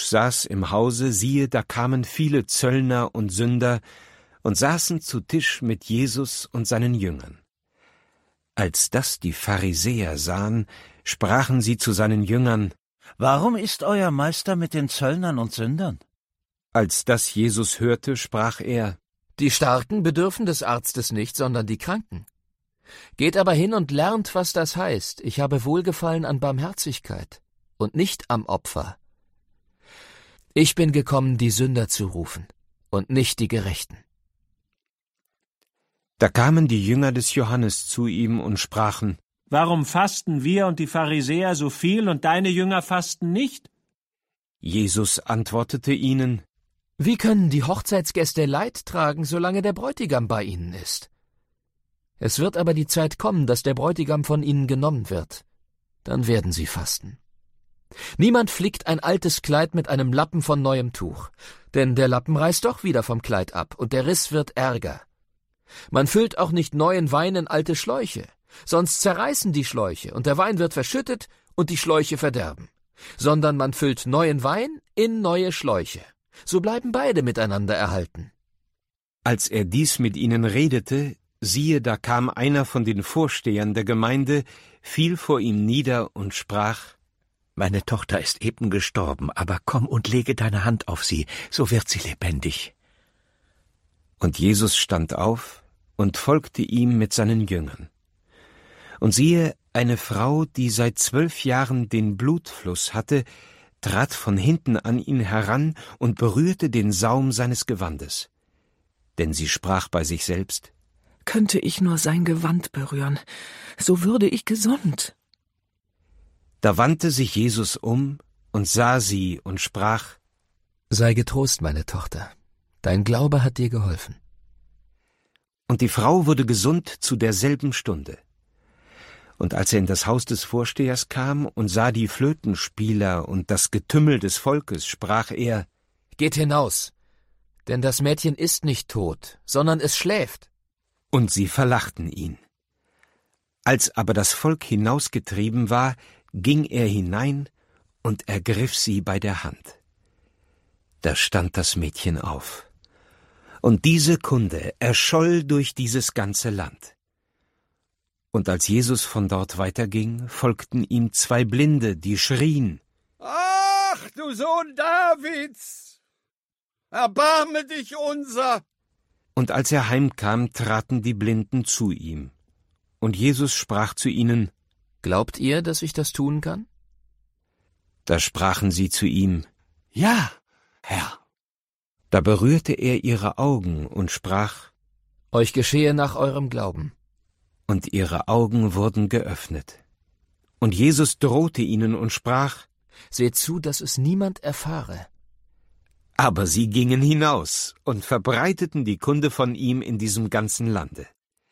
Jesus saß im Hause, siehe, da kamen viele Zöllner und Sünder und saßen zu Tisch mit Jesus und seinen Jüngern. Als das die Pharisäer sahen, sprachen sie zu seinen Jüngern: Warum isst euer Meister mit den Zöllnern und Sündern? Als das Jesus hörte, sprach er: Die Starken bedürfen des Arztes nicht, sondern die Kranken. Geht aber hin und lernt, was das heißt: Ich habe Wohlgefallen an Barmherzigkeit und nicht am Opfer. Ich bin gekommen, die Sünder zu rufen und nicht die Gerechten. Da kamen die Jünger des Johannes zu ihm und sprachen: Warum fasten wir und die Pharisäer so viel und deine Jünger fasten nicht? Jesus antwortete ihnen: Wie können die Hochzeitsgäste Leid tragen, solange der Bräutigam bei ihnen ist? Es wird aber die Zeit kommen, dass der Bräutigam von ihnen genommen wird. Dann werden sie fasten. Niemand flickt ein altes Kleid mit einem Lappen von neuem Tuch, denn der Lappen reißt doch wieder vom Kleid ab, und der Riss wird ärger. Man füllt auch nicht neuen Wein in alte Schläuche, sonst zerreißen die Schläuche, und der Wein wird verschüttet und die Schläuche verderben. Sondern man füllt neuen Wein in neue Schläuche. So bleiben beide miteinander erhalten. Als er dies mit ihnen redete, siehe, da kam einer von den Vorstehern der Gemeinde, fiel vor ihm nieder und sprach: Meine Tochter ist eben gestorben, aber komm und lege deine Hand auf sie, so wird sie lebendig. Und Jesus stand auf und folgte ihm mit seinen Jüngern. Und siehe, eine Frau, die seit 12 Jahren den Blutfluss hatte, trat von hinten an ihn heran und berührte den Saum seines Gewandes. Denn sie sprach bei sich selbst: Könnte ich nur sein Gewand berühren, so würde ich gesund. Da wandte sich Jesus um und sah sie und sprach: Sei getrost, meine Tochter, dein Glaube hat dir geholfen. Und die Frau wurde gesund zu derselben Stunde. Und als er in das Haus des Vorstehers kam und sah die Flötenspieler und das Getümmel des Volkes, sprach er: Geht hinaus, denn das Mädchen ist nicht tot, sondern es schläft. Und sie verlachten ihn. Als aber das Volk hinausgetrieben war, ging er hinein und ergriff sie bei der Hand. Da stand das Mädchen auf. Und diese Kunde erscholl durch dieses ganze Land. Und als Jesus von dort weiterging, folgten ihm 2 Blinde, die schrien: Ach, du Sohn Davids, erbarme dich unser! Und als er heimkam, traten die Blinden zu ihm. Und Jesus sprach zu ihnen: Glaubt ihr, dass ich das tun kann? Da sprachen sie zu ihm: Ja, Herr. Da berührte er ihre Augen und sprach: Euch geschehe nach eurem Glauben. Und ihre Augen wurden geöffnet. Und Jesus drohte ihnen und sprach: Seht zu, dass es niemand erfahre. Aber sie gingen hinaus und verbreiteten die Kunde von ihm in diesem ganzen Lande.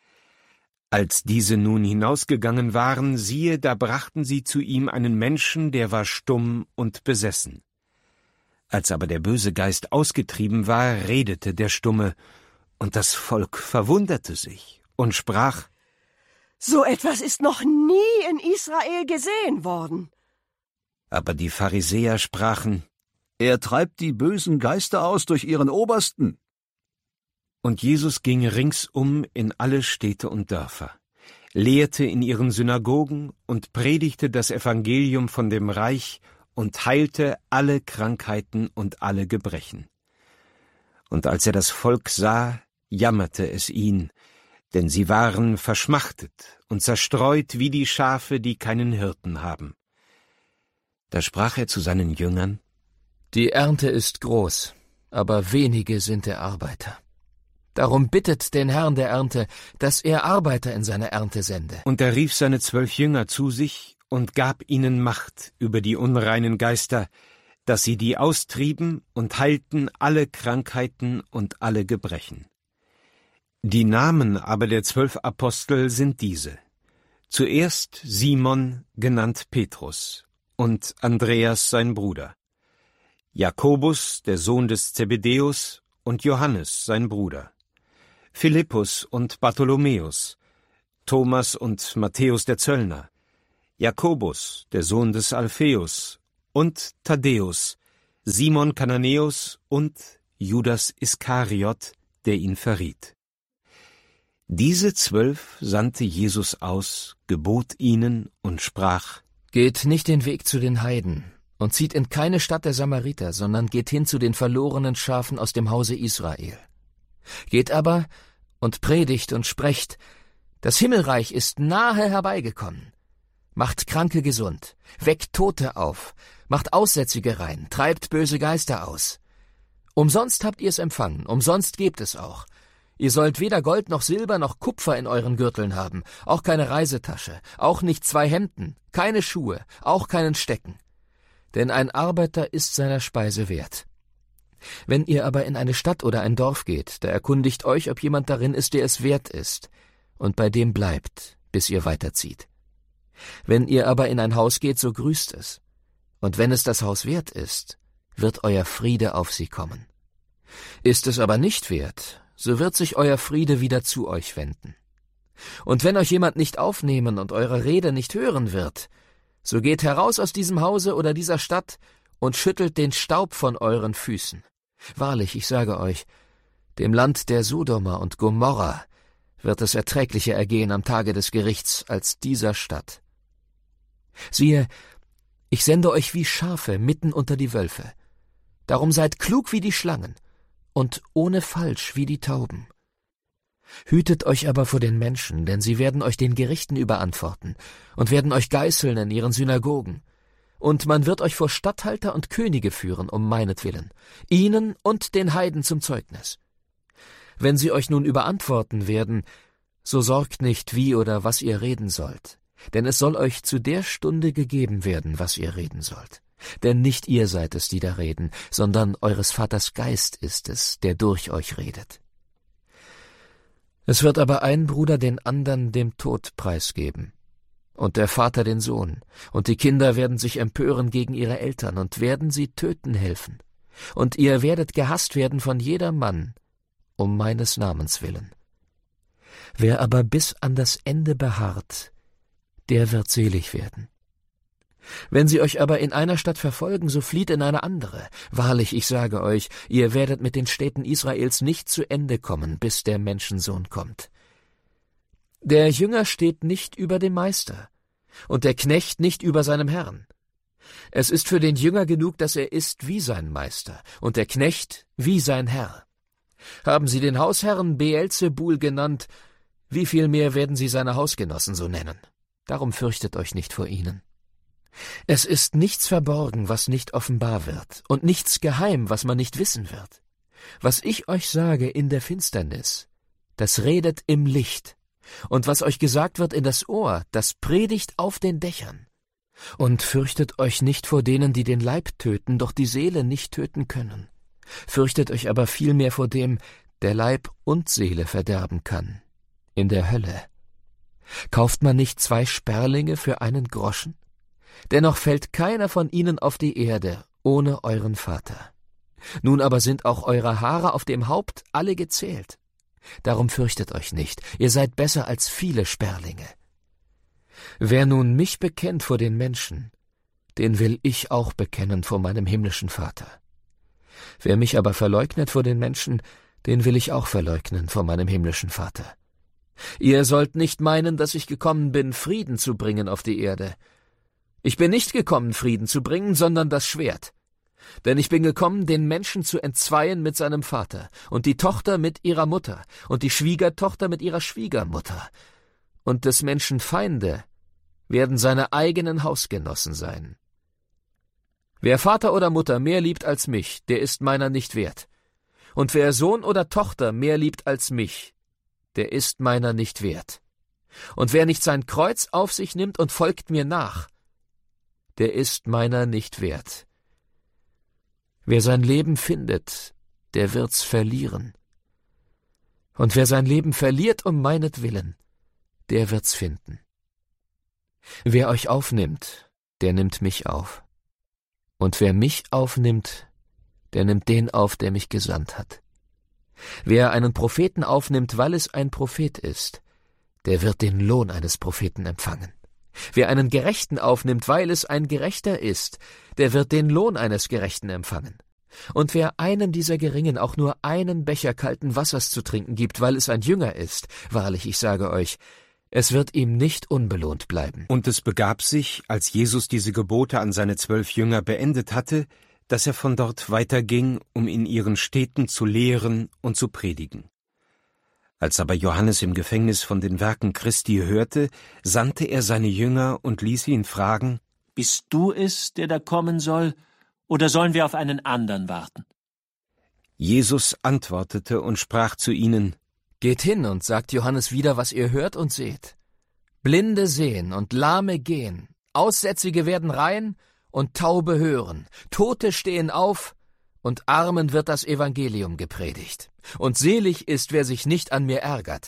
Als diese nun hinausgegangen waren, siehe, da brachten sie zu ihm einen Menschen, der war stumm und besessen. Als aber der böse Geist ausgetrieben war, redete der Stumme, und das Volk verwunderte sich und sprach: So etwas ist noch nie in Israel gesehen worden. Aber die Pharisäer sprachen: Er treibt die bösen Geister aus durch ihren Obersten. Und Jesus ging ringsum in alle Städte und Dörfer, lehrte in ihren Synagogen und predigte das Evangelium von dem Reich und heilte alle Krankheiten und alle Gebrechen. Und als er das Volk sah, jammerte es ihn, denn sie waren verschmachtet und zerstreut wie die Schafe, die keinen Hirten haben. Da sprach er zu seinen Jüngern: Die Ernte ist groß, aber wenige sind der Arbeiter. Darum bittet den Herrn der Ernte, dass er Arbeiter in seine Ernte sende. Und er rief seine 12 Jünger zu sich und gab ihnen Macht über die unreinen Geister, dass sie die austrieben und heilten alle Krankheiten und alle Gebrechen. Die Namen aber der 12 Apostel sind diese: Zuerst Simon, genannt Petrus, und Andreas sein Bruder, Jakobus, der Sohn des Zebedäus, und Johannes sein Bruder, Philippus und Bartholomäus, Thomas und Matthäus der Zöllner, Jakobus, der Sohn des Alpheus, und Thaddäus, Simon Kananäus und Judas Iskariot, der ihn verriet. Diese 12 sandte Jesus aus, gebot ihnen und sprach: Geht nicht den Weg zu den Heiden und zieht in keine Stadt der Samariter, sondern geht hin zu den verlorenen Schafen aus dem Hause Israel. Geht aber und predigt und sprecht: Das Himmelreich ist nahe herbeigekommen. Macht Kranke gesund, weckt Tote auf, macht Aussätzige rein, treibt böse Geister aus. Umsonst habt ihr es empfangen, umsonst gebt es auch. Ihr sollt weder Gold noch Silber noch Kupfer in euren Gürteln haben, auch keine Reisetasche, auch nicht 2 Hemden, keine Schuhe, auch keinen Stecken. Denn ein Arbeiter ist seiner Speise wert. Wenn ihr aber in eine Stadt oder ein Dorf geht, da erkundigt euch, ob jemand darin ist, der es wert ist, und bei dem bleibt, bis ihr weiterzieht. Wenn ihr aber in ein Haus geht, so grüßt es. Und wenn es das Haus wert ist, wird euer Friede auf sie kommen. Ist es aber nicht wert, so wird sich euer Friede wieder zu euch wenden. Und wenn euch jemand nicht aufnehmen und eure Rede nicht hören wird, so geht heraus aus diesem Hause oder dieser Stadt und schüttelt den Staub von euren Füßen. Wahrlich, ich sage euch, dem Land der Sodomer und Gomorra wird es erträglicher ergehen am Tage des Gerichts als dieser Stadt. Siehe, ich sende euch wie Schafe mitten unter die Wölfe. Darum seid klug wie die Schlangen und ohne Falsch wie die Tauben. Hütet euch aber vor den Menschen, denn sie werden euch den Gerichten überantworten und werden euch geißeln in ihren Synagogen. Und man wird euch vor Statthalter und Könige führen, um meinetwillen, ihnen und den Heiden zum Zeugnis. Wenn sie euch nun überantworten werden, so sorgt nicht, wie oder was ihr reden sollt, denn es soll euch zu der Stunde gegeben werden, was ihr reden sollt. Denn nicht ihr seid es, die da reden, sondern eures Vaters Geist ist es, der durch euch redet. Es wird aber ein Bruder den andern dem Tod preisgeben, und der Vater den Sohn, und die Kinder werden sich empören gegen ihre Eltern und werden sie töten helfen. Und ihr werdet gehasst werden von jedermann, um meines Namens willen. Wer aber bis an das Ende beharrt, der wird selig werden. Wenn sie euch aber in einer Stadt verfolgen, so flieht in eine andere. Wahrlich, ich sage euch, ihr werdet mit den Städten Israels nicht zu Ende kommen, bis der Menschensohn kommt. Der Jünger steht nicht über dem Meister, und der Knecht nicht über seinem Herrn. Es ist für den Jünger genug, dass er ist wie sein Meister, und der Knecht wie sein Herr. Haben sie den Hausherrn Beelzebul genannt, wie viel mehr werden sie seine Hausgenossen so nennen? Darum fürchtet euch nicht vor ihnen. Es ist nichts verborgen, was nicht offenbar wird, und nichts geheim, was man nicht wissen wird. Was ich euch sage in der Finsternis, das redet im Licht, und was euch gesagt wird in das Ohr, das predigt auf den Dächern. Und fürchtet euch nicht vor denen, die den Leib töten, doch die Seele nicht töten können. Fürchtet euch aber vielmehr vor dem, der Leib und Seele verderben kann, in der Hölle. Kauft man nicht 2 Sperlinge für einen Groschen? Dennoch fällt keiner von ihnen auf die Erde, ohne euren Vater. Nun aber sind auch eure Haare auf dem Haupt alle gezählt. Darum fürchtet euch nicht, ihr seid besser als viele Sperlinge. Wer nun mich bekennt vor den Menschen, den will ich auch bekennen vor meinem himmlischen Vater. Wer mich aber verleugnet vor den Menschen, den will ich auch verleugnen vor meinem himmlischen Vater. Ihr sollt nicht meinen, dass ich gekommen bin, Frieden zu bringen auf die Erde. Ich bin nicht gekommen, Frieden zu bringen, sondern das Schwert. Denn ich bin gekommen, den Menschen zu entzweien mit seinem Vater, und die Tochter mit ihrer Mutter, und die Schwiegertochter mit ihrer Schwiegermutter. Und des Menschen Feinde werden seine eigenen Hausgenossen sein. Wer Vater oder Mutter mehr liebt als mich, der ist meiner nicht wert. Und wer Sohn oder Tochter mehr liebt als mich, der ist meiner nicht wert. Und wer nicht sein Kreuz auf sich nimmt und folgt mir nach, der ist meiner nicht wert. Wer sein Leben findet, der wird's verlieren. Und wer sein Leben verliert um meinetwillen, der wird's finden. Wer euch aufnimmt, der nimmt mich auf. Und wer mich aufnimmt, der nimmt den auf, der mich gesandt hat. Wer einen Propheten aufnimmt, weil es ein Prophet ist, der wird den Lohn eines Propheten empfangen. Wer einen Gerechten aufnimmt, weil es ein Gerechter ist, der wird den Lohn eines Gerechten empfangen. Und wer einem dieser Geringen auch nur einen Becher kalten Wassers zu trinken gibt, weil es ein Jünger ist, wahrlich, ich sage euch, es wird ihm nicht unbelohnt bleiben. Und es begab sich, als Jesus diese Gebote an seine 12 Jünger beendet hatte, dass er von dort weiterging, um in ihren Städten zu lehren und zu predigen. Als aber Johannes im Gefängnis von den Werken Christi hörte, sandte er seine Jünger und ließ ihn fragen: Bist du es, der da kommen soll, oder sollen wir auf einen anderen warten? Jesus antwortete und sprach zu ihnen: Geht hin und sagt Johannes wieder, was ihr hört und seht. Blinde sehen und Lahme gehen, Aussätzige werden rein und Taube hören, Tote stehen auf und Armen wird das Evangelium gepredigt. Und selig ist, wer sich nicht an mir ärgert.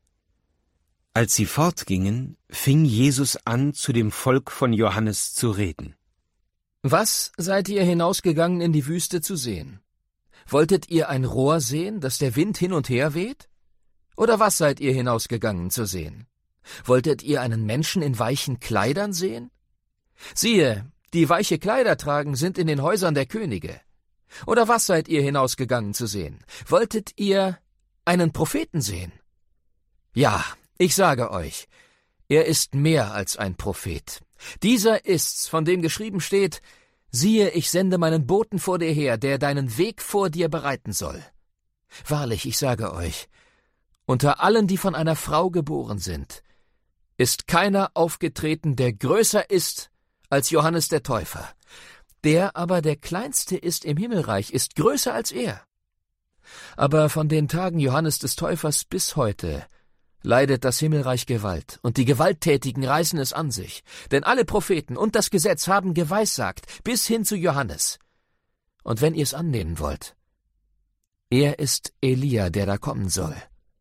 Als sie fortgingen, fing Jesus an, zu dem Volk von Johannes zu reden. Was seid ihr hinausgegangen in die Wüste zu sehen? Wolltet ihr ein Rohr sehen, das der Wind hin und her weht? Oder was seid ihr hinausgegangen zu sehen? Wolltet ihr einen Menschen in weichen Kleidern sehen? Siehe, die weiche Kleider tragen, sind in den Häusern der Könige. Oder was seid ihr hinausgegangen zu sehen? Wolltet ihr einen Propheten sehen? Ja, ich sage euch, er ist mehr als ein Prophet. Dieser ist's, von dem geschrieben steht: Siehe, ich sende meinen Boten vor dir her, der deinen Weg vor dir bereiten soll. Wahrlich, ich sage euch, unter allen, die von einer Frau geboren sind, ist keiner aufgetreten, der größer ist als Johannes der Täufer. Der aber, der Kleinste ist im Himmelreich, ist größer als er. Aber von den Tagen Johannes des Täufers bis heute leidet das Himmelreich Gewalt, und die Gewalttätigen reißen es an sich. Denn alle Propheten und das Gesetz haben geweissagt, bis hin zu Johannes. Und wenn ihr es annehmen wollt, er ist Elia, der da kommen soll.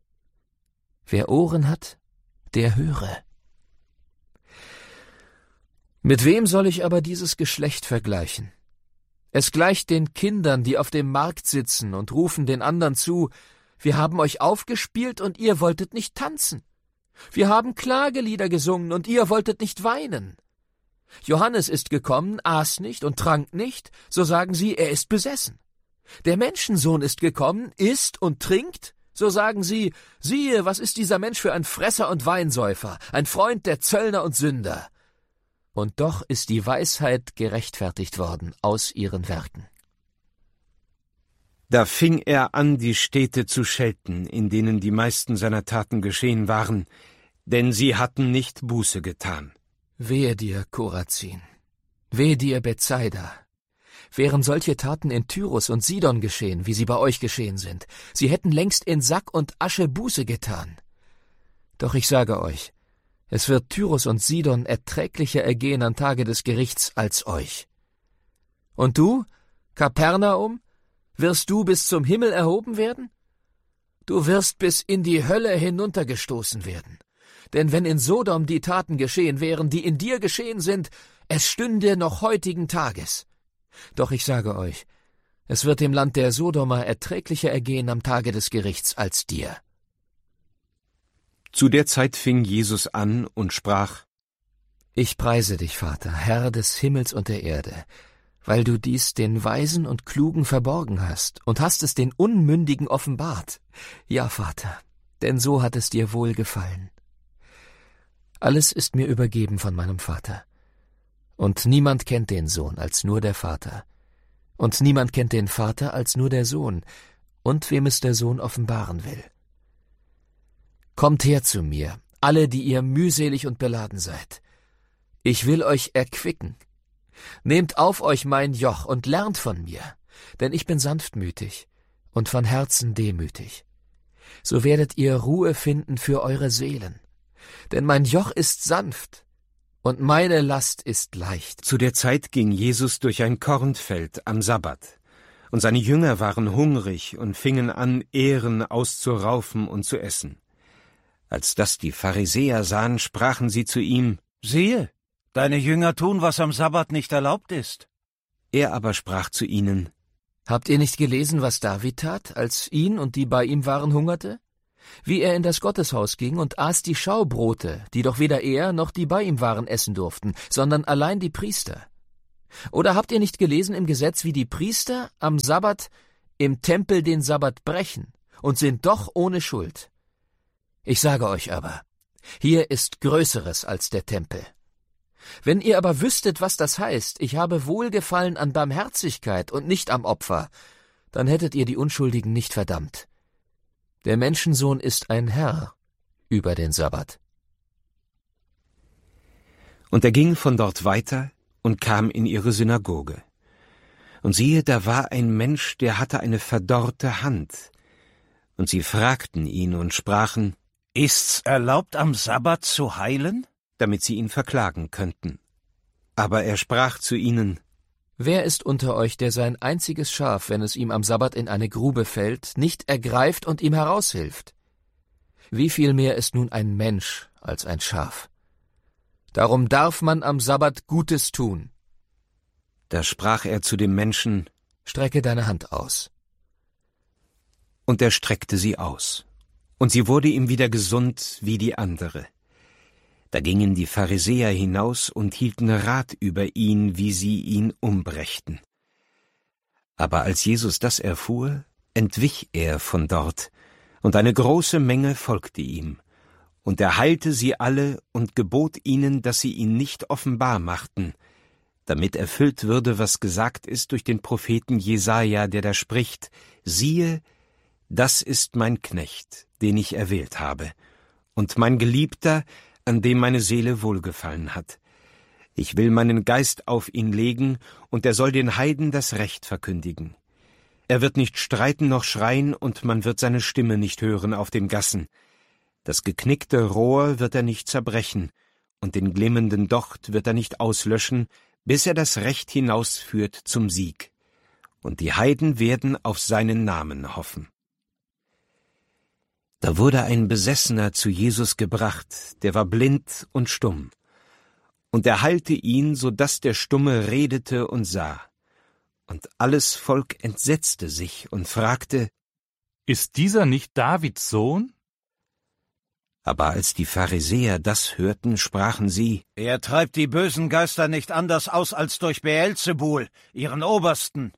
Wer Ohren hat, der höre. Mit wem soll ich aber dieses Geschlecht vergleichen? Es gleicht den Kindern, die auf dem Markt sitzen und rufen den anderen zu: Wir haben euch aufgespielt und ihr wolltet nicht tanzen. Wir haben Klagelieder gesungen und ihr wolltet nicht weinen. Johannes ist gekommen, aß nicht und trank nicht, so sagen sie, er ist besessen. Der Menschensohn ist gekommen, isst und trinkt, so sagen sie, siehe, was ist dieser Mensch für ein Fresser und Weinsäufer, ein Freund der Zöllner und Sünder. Und doch ist die Weisheit gerechtfertigt worden aus ihren Werken. Da fing er an, die Städte zu schelten, in denen die meisten seiner Taten geschehen waren, denn sie hatten nicht Buße getan. Wehe dir, Korazin! Wehe dir, Bethsaida! Wären solche Taten in Tyrus und Sidon geschehen, wie sie bei euch geschehen sind, sie hätten längst in Sack und Asche Buße getan. Doch ich sage euch, es wird Tyrus und Sidon erträglicher ergehen am Tage des Gerichts als euch. Und du, Kapernaum, wirst du bis zum Himmel erhoben werden? Du wirst bis in die Hölle hinuntergestoßen werden. Denn wenn in Sodom die Taten geschehen wären, die in dir geschehen sind, es stünde noch heutigen Tages. Doch ich sage euch, es wird dem Land der Sodomer erträglicher ergehen am Tage des Gerichts als dir. Zu der Zeit fing Jesus an und sprach: Ich preise dich, Vater, Herr des Himmels und der Erde, weil du dies den Weisen und Klugen verborgen hast und hast es den Unmündigen offenbart. Ja, Vater, denn so hat es dir wohlgefallen. Alles ist mir übergeben von meinem Vater. Und niemand kennt den Sohn als nur der Vater. Und niemand kennt den Vater als nur der Sohn, und wem es der Sohn offenbaren will. Kommt her zu mir, alle, die ihr mühselig und beladen seid. Ich will euch erquicken. Nehmt auf euch mein Joch und lernt von mir, denn ich bin sanftmütig und von Herzen demütig. So werdet ihr Ruhe finden für eure Seelen. Denn mein Joch ist sanft und meine Last ist leicht. Zu der Zeit ging Jesus durch ein Kornfeld am Sabbat, und seine Jünger waren hungrig und fingen an, Ähren auszuraufen und zu essen. Als das die Pharisäer sahen, sprachen sie zu ihm: Siehe, deine Jünger tun, was am Sabbat nicht erlaubt ist. Er aber sprach zu ihnen: Habt ihr nicht gelesen, was David tat, als ihn und die bei ihm waren hungerte? wie er in das Gotteshaus ging und aß die Schaubrote, die doch weder er noch die bei ihm waren essen durften, sondern allein die Priester. Oder habt ihr nicht gelesen im Gesetz, wie die Priester am Sabbat im Tempel den Sabbat brechen und sind doch ohne Schuld? Ich sage euch aber, hier ist Größeres als der Tempel. Wenn ihr aber wüsstet, was das heißt, ich habe Wohlgefallen an Barmherzigkeit und nicht am Opfer, dann hättet ihr die Unschuldigen nicht verdammt. Der Menschensohn ist ein Herr über den Sabbat. Und er ging von dort weiter und kam in ihre Synagoge. Und siehe, da war ein Mensch, der hatte eine verdorrte Hand. Und sie fragten ihn und sprachen, »Ist's erlaubt, am Sabbat zu heilen?« damit sie ihn verklagen könnten. Aber er sprach zu ihnen, »Wer ist unter euch, der sein einziges Schaf, wenn es ihm am Sabbat in eine Grube fällt, nicht ergreift und ihm heraushilft? Wie viel mehr ist nun ein Mensch als ein Schaf? Darum darf man am Sabbat Gutes tun.« Da sprach er zu dem Menschen, »Strecke deine Hand aus.« Und er streckte sie aus, und sie wurde ihm wieder gesund wie die andere. Da gingen die Pharisäer hinaus und hielten Rat über ihn, wie sie ihn umbrächten. Aber als Jesus das erfuhr, entwich er von dort, und eine große Menge folgte ihm. Und er heilte sie alle und gebot ihnen, dass sie ihn nicht offenbar machten, damit erfüllt würde, was gesagt ist durch den Propheten Jesaja, der da spricht, »Siehe, das ist mein Knecht, den ich erwählt habe, und mein Geliebter, an dem meine Seele wohlgefallen hat. Ich will meinen Geist auf ihn legen, und er soll den Heiden das Recht verkündigen. Er wird nicht streiten noch schreien, und man wird seine Stimme nicht hören auf den Gassen. Das geknickte Rohr wird er nicht zerbrechen, und den glimmenden Docht wird er nicht auslöschen, bis er das Recht hinausführt zum Sieg. Und die Heiden werden auf seinen Namen hoffen.« Da wurde ein Besessener zu Jesus gebracht, der war blind und stumm. Und er heilte ihn, so daß der Stumme redete und sah. Und alles Volk entsetzte sich und fragte, »Ist dieser nicht Davids Sohn?« Aber als die Pharisäer das hörten, sprachen sie, »Er treibt die bösen Geister nicht anders aus als durch Beelzebul, ihren Obersten.«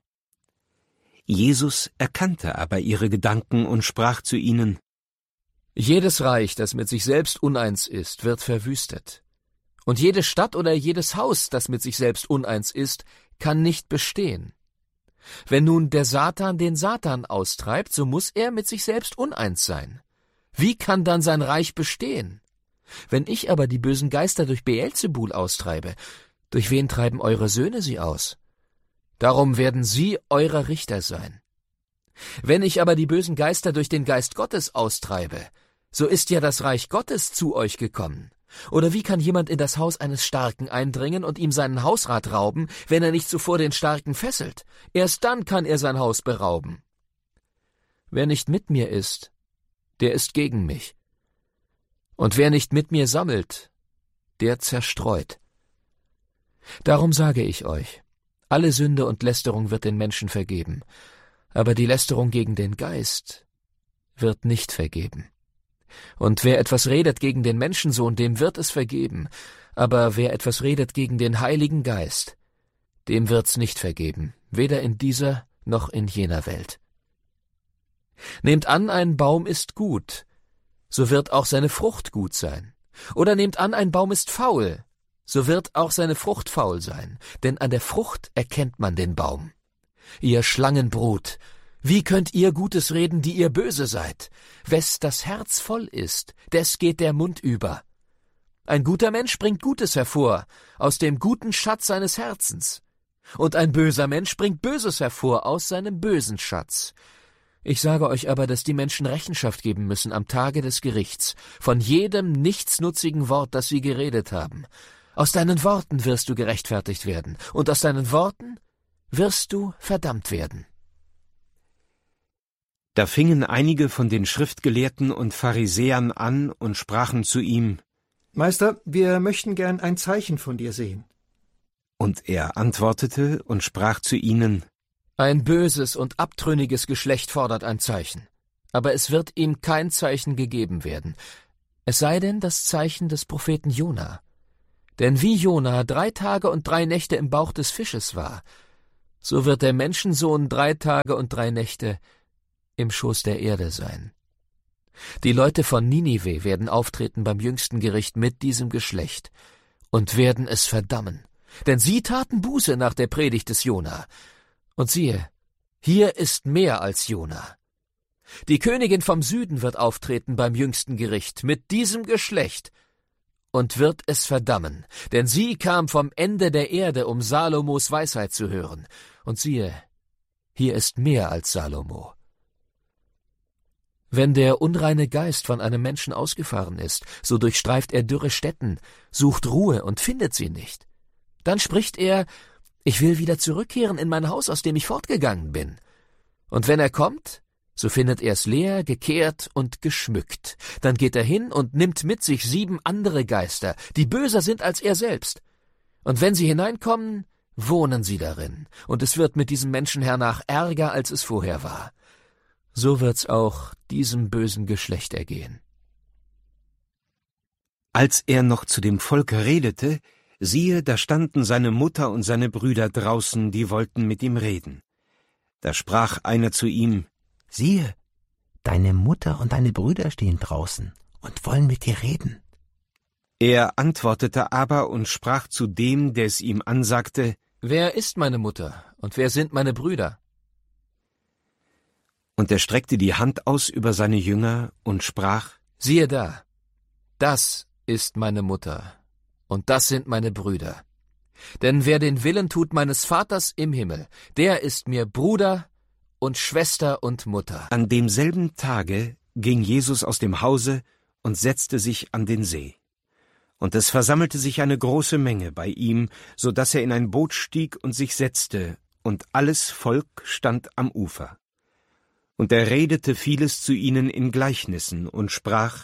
Jesus erkannte aber ihre Gedanken und sprach zu ihnen, »Jedes Reich, das mit sich selbst uneins ist, wird verwüstet. Und jede Stadt oder jedes Haus, das mit sich selbst uneins ist, kann nicht bestehen. Wenn nun der Satan den Satan austreibt, so muss er mit sich selbst uneins sein. Wie kann dann sein Reich bestehen? Wenn ich aber die bösen Geister durch Beelzebul austreibe, durch wen treiben eure Söhne sie aus? Darum werden sie eure Richter sein. Wenn ich aber die bösen Geister durch den Geist Gottes austreibe, so ist ja das Reich Gottes zu euch gekommen. Oder wie kann jemand in das Haus eines Starken eindringen und ihm seinen Hausrat rauben, wenn er nicht zuvor den Starken fesselt? Erst dann kann er sein Haus berauben. Wer nicht mit mir ist, der ist gegen mich. Und wer nicht mit mir sammelt, der zerstreut. Darum sage ich euch, alle Sünde und Lästerung wird den Menschen vergeben, aber die Lästerung gegen den Geist wird nicht vergeben. Und wer etwas redet gegen den Menschensohn, dem wird es vergeben, aber wer etwas redet gegen den Heiligen Geist, dem wird's nicht vergeben, weder in dieser noch in jener Welt. Nehmt an, ein Baum ist gut, so wird auch seine Frucht gut sein. Oder nehmt an, ein Baum ist faul, so wird auch seine Frucht faul sein, denn an der Frucht erkennt man den Baum. Ihr Schlangenbrut, wie könnt ihr Gutes reden, die ihr böse seid? Wes das Herz voll ist, des geht der Mund über. Ein guter Mensch bringt Gutes hervor, aus dem guten Schatz seines Herzens. Und ein böser Mensch bringt Böses hervor, aus seinem bösen Schatz. Ich sage euch aber, dass die Menschen Rechenschaft geben müssen am Tage des Gerichts, von jedem nichtsnutzigen Wort, das sie geredet haben. Aus deinen Worten wirst du gerechtfertigt werden, und aus deinen Worten wirst du verdammt werden. Da fingen einige von den Schriftgelehrten und Pharisäern an und sprachen zu ihm, »Meister, wir möchten gern ein Zeichen von dir sehen.« Und er antwortete und sprach zu ihnen, »Ein böses und abtrünniges Geschlecht fordert ein Zeichen. aber es wird ihm kein Zeichen gegeben werden, es sei denn das Zeichen des Propheten Jona. Denn wie Jona 3 Tage und 3 Nächte im Bauch des Fisches war, so wird der Menschensohn 3 Tage und 3 Nächte im Schoß der Erde sein. Die Leute von Ninive werden auftreten beim jüngsten Gericht mit diesem Geschlecht und werden es verdammen, denn sie taten Buße nach der Predigt des Jona. Und siehe, hier ist mehr als Jona. Die Königin vom Süden wird auftreten beim jüngsten Gericht mit diesem Geschlecht und wird es verdammen, denn sie kam vom Ende der Erde, um Salomos Weisheit zu hören. Und siehe, hier ist mehr als Salomo. Wenn der unreine Geist von einem Menschen ausgefahren ist, so durchstreift er dürre Stätten, sucht Ruhe und findet sie nicht. Dann spricht er, ich will wieder zurückkehren in mein Haus, aus dem ich fortgegangen bin. Und wenn er kommt, so findet er es leer, gekehrt und geschmückt. Dann geht er hin und nimmt mit sich 7 andere Geister, die böser sind als er selbst. Und wenn sie hineinkommen, wohnen sie darin, und es wird mit diesem Menschen hernach ärger, als es vorher war. So wird's auch diesem bösen Geschlecht ergehen. Als er noch zu dem Volk redete, siehe, da standen seine Mutter und seine Brüder draußen, die wollten mit ihm reden. Da sprach einer zu ihm, siehe, deine Mutter und deine Brüder stehen draußen und wollen mit dir reden. Er antwortete aber und sprach zu dem, der es ihm ansagte, wer ist meine Mutter und wer sind meine Brüder? Und er streckte die Hand aus über seine Jünger und sprach, siehe da, das ist meine Mutter und das sind meine Brüder. Denn wer den Willen tut meines Vaters im Himmel, der ist mir Bruder und Schwester und Mutter. An demselben Tage ging Jesus aus dem Hause und setzte sich an den See. Und es versammelte sich eine große Menge bei ihm, so dass er in ein Boot stieg und sich setzte, und alles Volk stand am Ufer. Und er redete vieles zu ihnen in Gleichnissen und sprach,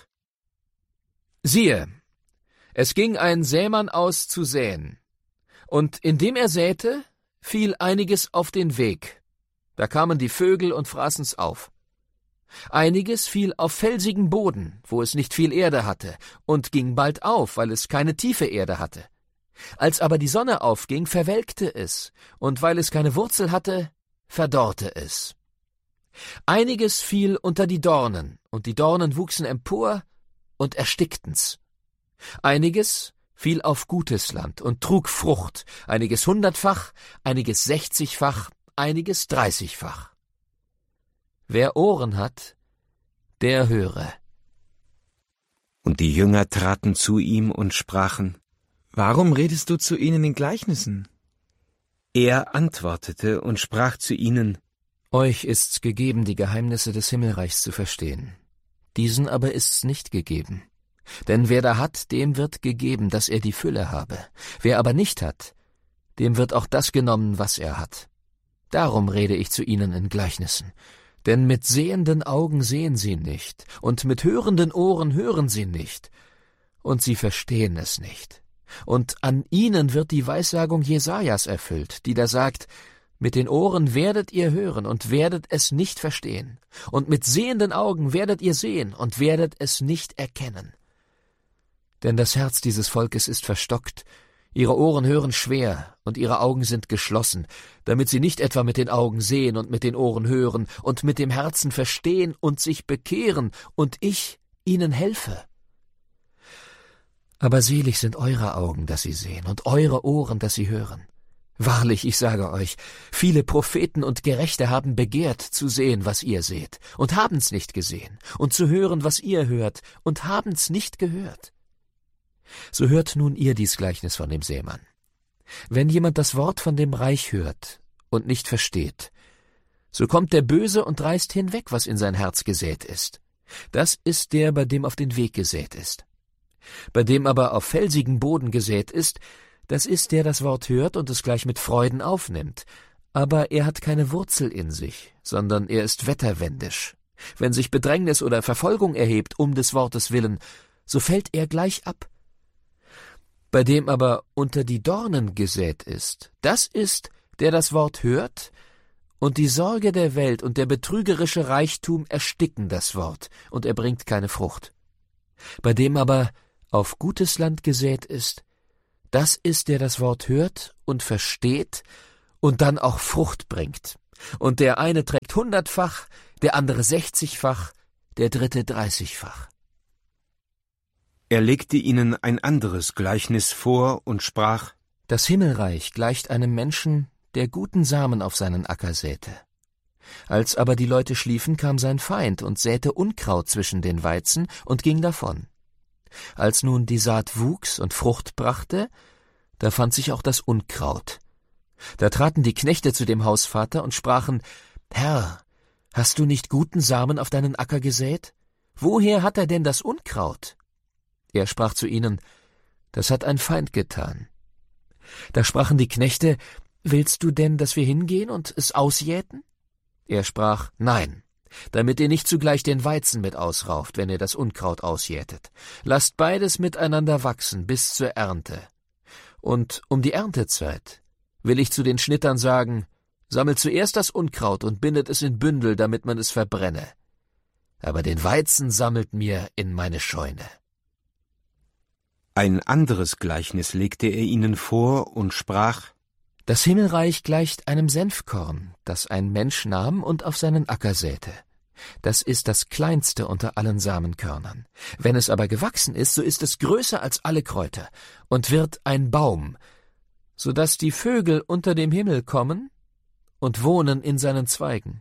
siehe, es ging ein Sämann aus zu säen, und indem er säte, fiel einiges auf den Weg. Da kamen die Vögel und fraßen's auf. Einiges fiel auf felsigen Boden, wo es nicht viel Erde hatte, und ging bald auf, weil es keine tiefe Erde hatte. Als aber die Sonne aufging, verwelkte es, und weil es keine Wurzel hatte, verdorrte es. Einiges fiel unter die Dornen, und die Dornen wuchsen empor und erstickten's. Einiges fiel auf gutes Land und trug Frucht, einiges 100-fach, einiges 60-fach, einiges 30-fach. Wer Ohren hat, der höre. Und die Jünger traten zu ihm und sprachen, warum redest du zu ihnen in Gleichnissen? Er antwortete und sprach zu ihnen, euch ist's gegeben, die Geheimnisse des Himmelreichs zu verstehen. Diesen aber ist's nicht gegeben. Denn wer da hat, dem wird gegeben, dass er die Fülle habe. Wer aber nicht hat, dem wird auch das genommen, was er hat. Darum rede ich zu ihnen in Gleichnissen. Denn mit sehenden Augen sehen sie nicht, und mit hörenden Ohren hören sie nicht, und sie verstehen es nicht. Und an ihnen wird die Weissagung Jesajas erfüllt, die da sagt, mit den Ohren werdet ihr hören und werdet es nicht verstehen, und mit sehenden Augen werdet ihr sehen und werdet es nicht erkennen. Denn das Herz dieses Volkes ist verstockt, ihre Ohren hören schwer und ihre Augen sind geschlossen, damit sie nicht etwa mit den Augen sehen und mit den Ohren hören und mit dem Herzen verstehen und sich bekehren und ich ihnen helfe. Aber selig sind eure Augen, dass sie sehen, und eure Ohren, dass sie hören. Wahrlich, ich sage euch, viele Propheten und Gerechte haben begehrt zu sehen, was ihr seht, und haben's nicht gesehen, und zu hören, was ihr hört, und haben's nicht gehört. So hört nun ihr dies Gleichnis von dem Sämann. Wenn jemand das Wort von dem Reich hört und nicht versteht, so kommt der Böse und reißt hinweg, was in sein Herz gesät ist. Das ist der, bei dem auf den Weg gesät ist. Bei dem aber auf felsigen Boden gesät ist, das ist der das Wort hört und es gleich mit Freuden aufnimmt, aber er hat keine Wurzel in sich, sondern er ist wetterwendisch. Wenn sich Bedrängnis oder Verfolgung erhebt um des Wortes willen, so fällt er gleich ab. Bei dem aber unter die Dornen gesät ist, das ist, der das Wort hört Und die Sorge der Welt und der betrügerische Reichtum ersticken das Wort, und er bringt keine Frucht. Bei dem aber auf gutes Land gesät ist, das ist, der das Wort hört und versteht und dann auch Frucht bringt. Und der eine trägt 100-fach, der andere 60-fach, der dritte 30-fach. Er legte ihnen ein anderes Gleichnis vor und sprach: Das Himmelreich gleicht einem Menschen, der guten Samen auf seinen Acker säte. Als aber die Leute schliefen, kam sein Feind und säte Unkraut zwischen den Weizen und ging davon. Als nun die Saat wuchs und Frucht brachte, da fand sich auch das Unkraut. Da traten die Knechte zu dem Hausvater und sprachen: Herr, hast du nicht guten Samen auf deinen Acker gesät? Woher hat er denn das Unkraut? Er sprach zu ihnen: Das hat ein Feind getan. Da sprachen die Knechte: Willst du denn, dass wir hingehen und es ausjäten? Er sprach: Nein, damit ihr nicht zugleich den Weizen mit ausrauft, wenn ihr das Unkraut ausjätet. Lasst beides miteinander wachsen bis zur Ernte. Und um die Erntezeit will ich zu den Schnittern sagen: Sammelt zuerst das Unkraut und bindet es in Bündel, damit man es verbrenne. Aber den Weizen sammelt mir in meine Scheune. Ein anderes Gleichnis legte er ihnen vor und sprach: Das Himmelreich gleicht einem Senfkorn, das ein Mensch nahm und auf seinen Acker säte. Das ist das kleinste unter allen Samenkörnern. Wenn es aber gewachsen ist, so ist es größer als alle Kräuter und wird ein Baum, so dass die Vögel unter dem Himmel kommen und wohnen in seinen Zweigen.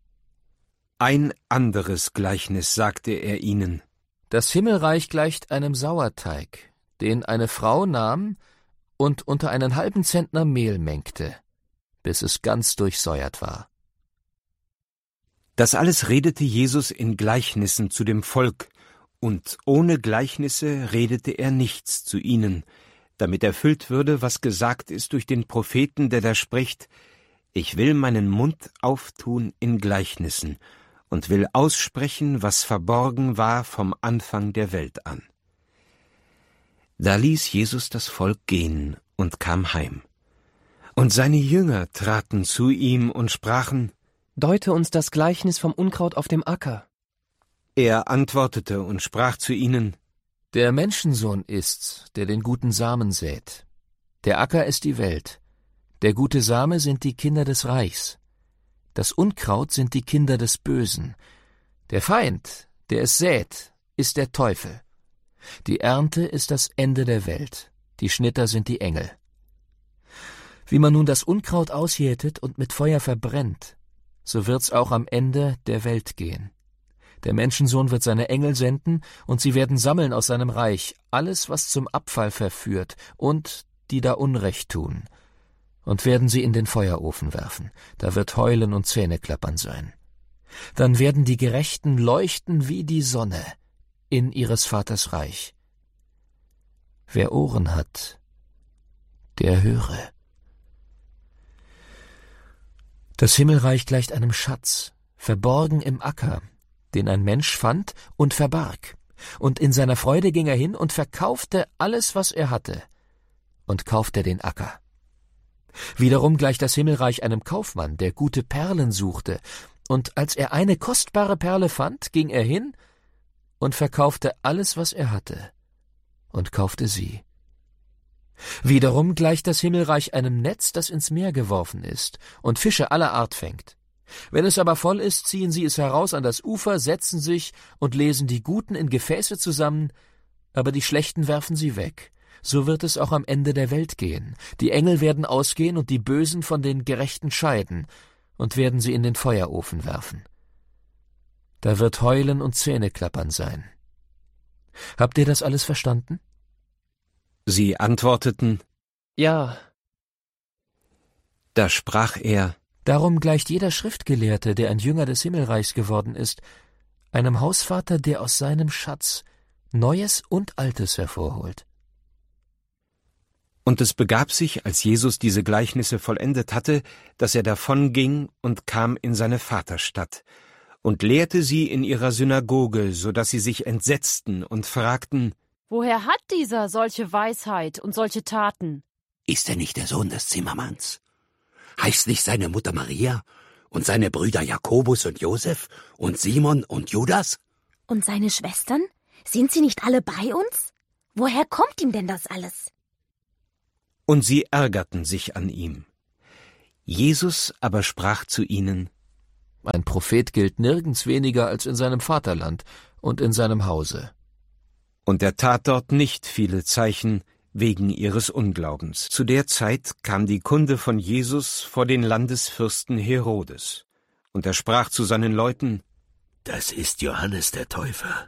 Ein anderes Gleichnis sagte er ihnen: Das Himmelreich gleicht einem Sauerteig, den eine Frau nahm und unter einen halben Zentner Mehl mengte, bis es ganz durchsäuert war. Das alles redete Jesus in Gleichnissen zu dem Volk, und ohne Gleichnisse redete er nichts zu ihnen, damit erfüllt würde, was gesagt ist durch den Propheten, der da spricht: Ich will meinen Mund auftun in Gleichnissen und will aussprechen, was verborgen war vom Anfang der Welt an. Da ließ Jesus das Volk gehen und kam heim. Und seine Jünger traten zu ihm und sprachen: Deute uns das Gleichnis vom Unkraut auf dem Acker. Er antwortete und sprach zu ihnen: Der Menschensohn ist's, der den guten Samen sät. Der Acker ist die Welt. Der gute Same sind die Kinder des Reichs. Das Unkraut sind die Kinder des Bösen. Der Feind, der es sät, ist der Teufel. Die Ernte ist das Ende der Welt. Die Schnitter sind die Engel. Wie man nun das Unkraut ausjätet und mit Feuer verbrennt, so wird's auch am Ende der Welt gehen. Der Menschensohn wird seine Engel senden, und sie werden sammeln aus seinem Reich alles, was zum Abfall verführt und die da Unrecht tun, und werden sie in den Feuerofen werfen. Da wird Heulen und Zähneklappern sein. Dann werden die Gerechten leuchten wie die Sonne in ihres Vaters Reich. Wer Ohren hat, der höre. Das Himmelreich gleicht einem Schatz, verborgen im Acker, den ein Mensch fand und verbarg. Und in seiner Freude ging er hin und verkaufte alles, was er hatte, und kaufte den Acker. Wiederum gleicht das Himmelreich einem Kaufmann, der gute Perlen suchte, und als er eine kostbare Perle fand, ging er hin und verkaufte alles, was er hatte, und kaufte sie. Wiederum gleicht das Himmelreich einem Netz, das ins Meer geworfen ist und Fische aller Art fängt. Wenn es aber voll ist, ziehen sie es heraus an das Ufer, setzen sich und lesen die Guten in Gefäße zusammen, aber die Schlechten werfen sie weg. So wird es auch am Ende der Welt gehen. Die Engel werden ausgehen und die Bösen von den Gerechten scheiden und werden sie in den Feuerofen werfen. Da wird Heulen und Zähneklappern sein. Habt ihr das alles verstanden? Sie antworteten: Ja. Da sprach er: Darum gleicht jeder Schriftgelehrte, der ein Jünger des Himmelreichs geworden ist, einem Hausvater, der aus seinem Schatz Neues und Altes hervorholt. Und es begab sich, als Jesus diese Gleichnisse vollendet hatte, dass er davonging und kam in seine Vaterstadt und lehrte sie in ihrer Synagoge, so dass sie sich entsetzten und fragten: Woher hat dieser solche Weisheit und solche Taten? Ist er nicht der Sohn des Zimmermanns? Heißt nicht seine Mutter Maria? Und seine Brüder Jakobus und Josef und Simon und Judas? Und seine Schwestern? Sind sie nicht alle bei uns? Woher kommt ihm denn das alles? Und sie ärgerten sich an ihm. Jesus aber sprach zu ihnen: Ein Prophet gilt nirgends weniger als in seinem Vaterland und in seinem Hause. Und er tat dort nicht viele Zeichen wegen ihres Unglaubens. Zu der Zeit kam die Kunde von Jesus vor den Landesfürsten Herodes. Und er sprach zu seinen Leuten: Das ist Johannes der Täufer.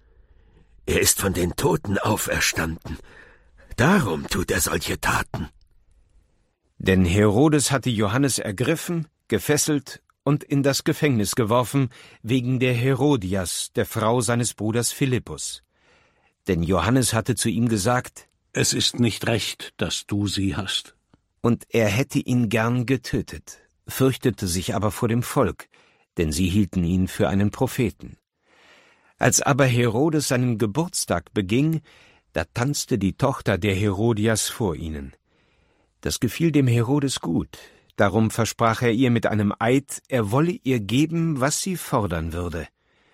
Er ist von den Toten auferstanden. Darum tut er solche Taten. Denn Herodes hatte Johannes ergriffen, gefesselt und in das Gefängnis geworfen, wegen der Herodias, der Frau seines Bruders Philippus. Denn Johannes hatte zu ihm gesagt: Es ist nicht recht, dass du sie hast. Und er hätte ihn gern getötet, fürchtete sich aber vor dem Volk, denn sie hielten ihn für einen Propheten. Als aber Herodes seinen Geburtstag beging, da tanzte die Tochter der Herodias vor ihnen. Das gefiel dem Herodes gut, darum versprach er ihr mit einem Eid, er wolle ihr geben, was sie fordern würde.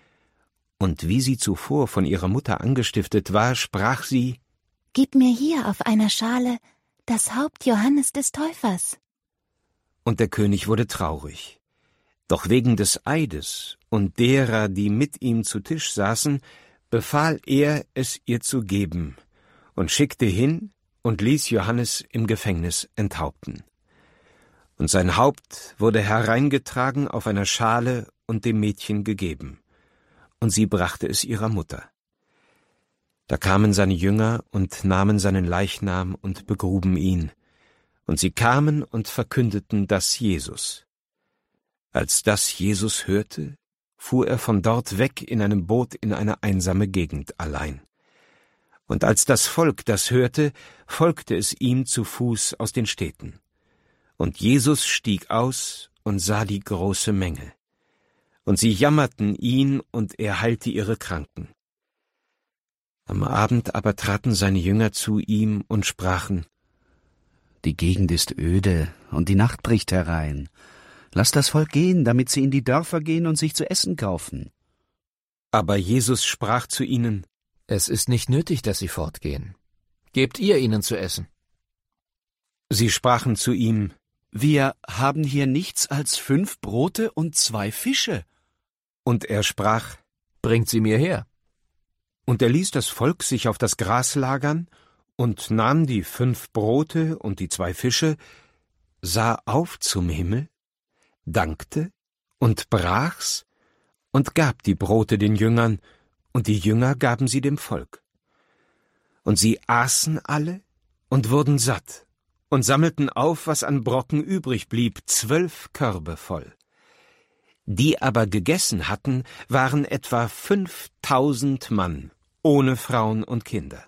Und wie sie zuvor von ihrer Mutter angestiftet war, sprach sie: Gib mir hier auf einer Schale das Haupt Johannes des Täufers. Und der König wurde traurig. Doch wegen des Eides und derer, die mit ihm zu Tisch saßen, befahl er, es ihr zu geben, und schickte hin und ließ Johannes im Gefängnis enthaupten. Und sein Haupt wurde hereingetragen auf einer Schale und dem Mädchen gegeben, und sie brachte es ihrer Mutter. Da kamen seine Jünger und nahmen seinen Leichnam und begruben ihn, und sie kamen und verkündeten das Jesus. Als das Jesus hörte, fuhr er von dort weg in einem Boot in eine einsame Gegend allein. Und als das Volk das hörte, folgte es ihm zu Fuß aus den Städten. Und Jesus stieg aus und sah die große Menge. Und sie jammerten ihn, und er heilte ihre Kranken. Am Abend aber traten seine Jünger zu ihm und sprachen: Die Gegend ist öde, und die Nacht bricht herein. Lass das Volk gehen, damit sie in die Dörfer gehen und sich zu essen kaufen. Aber Jesus sprach zu ihnen: Es ist nicht nötig, dass sie fortgehen. Gebt ihr ihnen zu essen. Sie sprachen zu ihm: Wir haben hier nichts als 5 Brote und 2 Fische. Und er sprach: Bringt sie mir her. Und er ließ das Volk sich auf das Gras lagern und nahm die 5 Brote und die 2 Fische, sah auf zum Himmel, dankte und brach's und gab die Brote den Jüngern, und die Jünger gaben sie dem Volk. Und sie aßen alle und wurden satt und sammelten auf, was an Brocken übrig blieb, 12 Körbe voll. Die aber gegessen hatten, waren etwa 5.000 Mann, ohne Frauen und Kinder.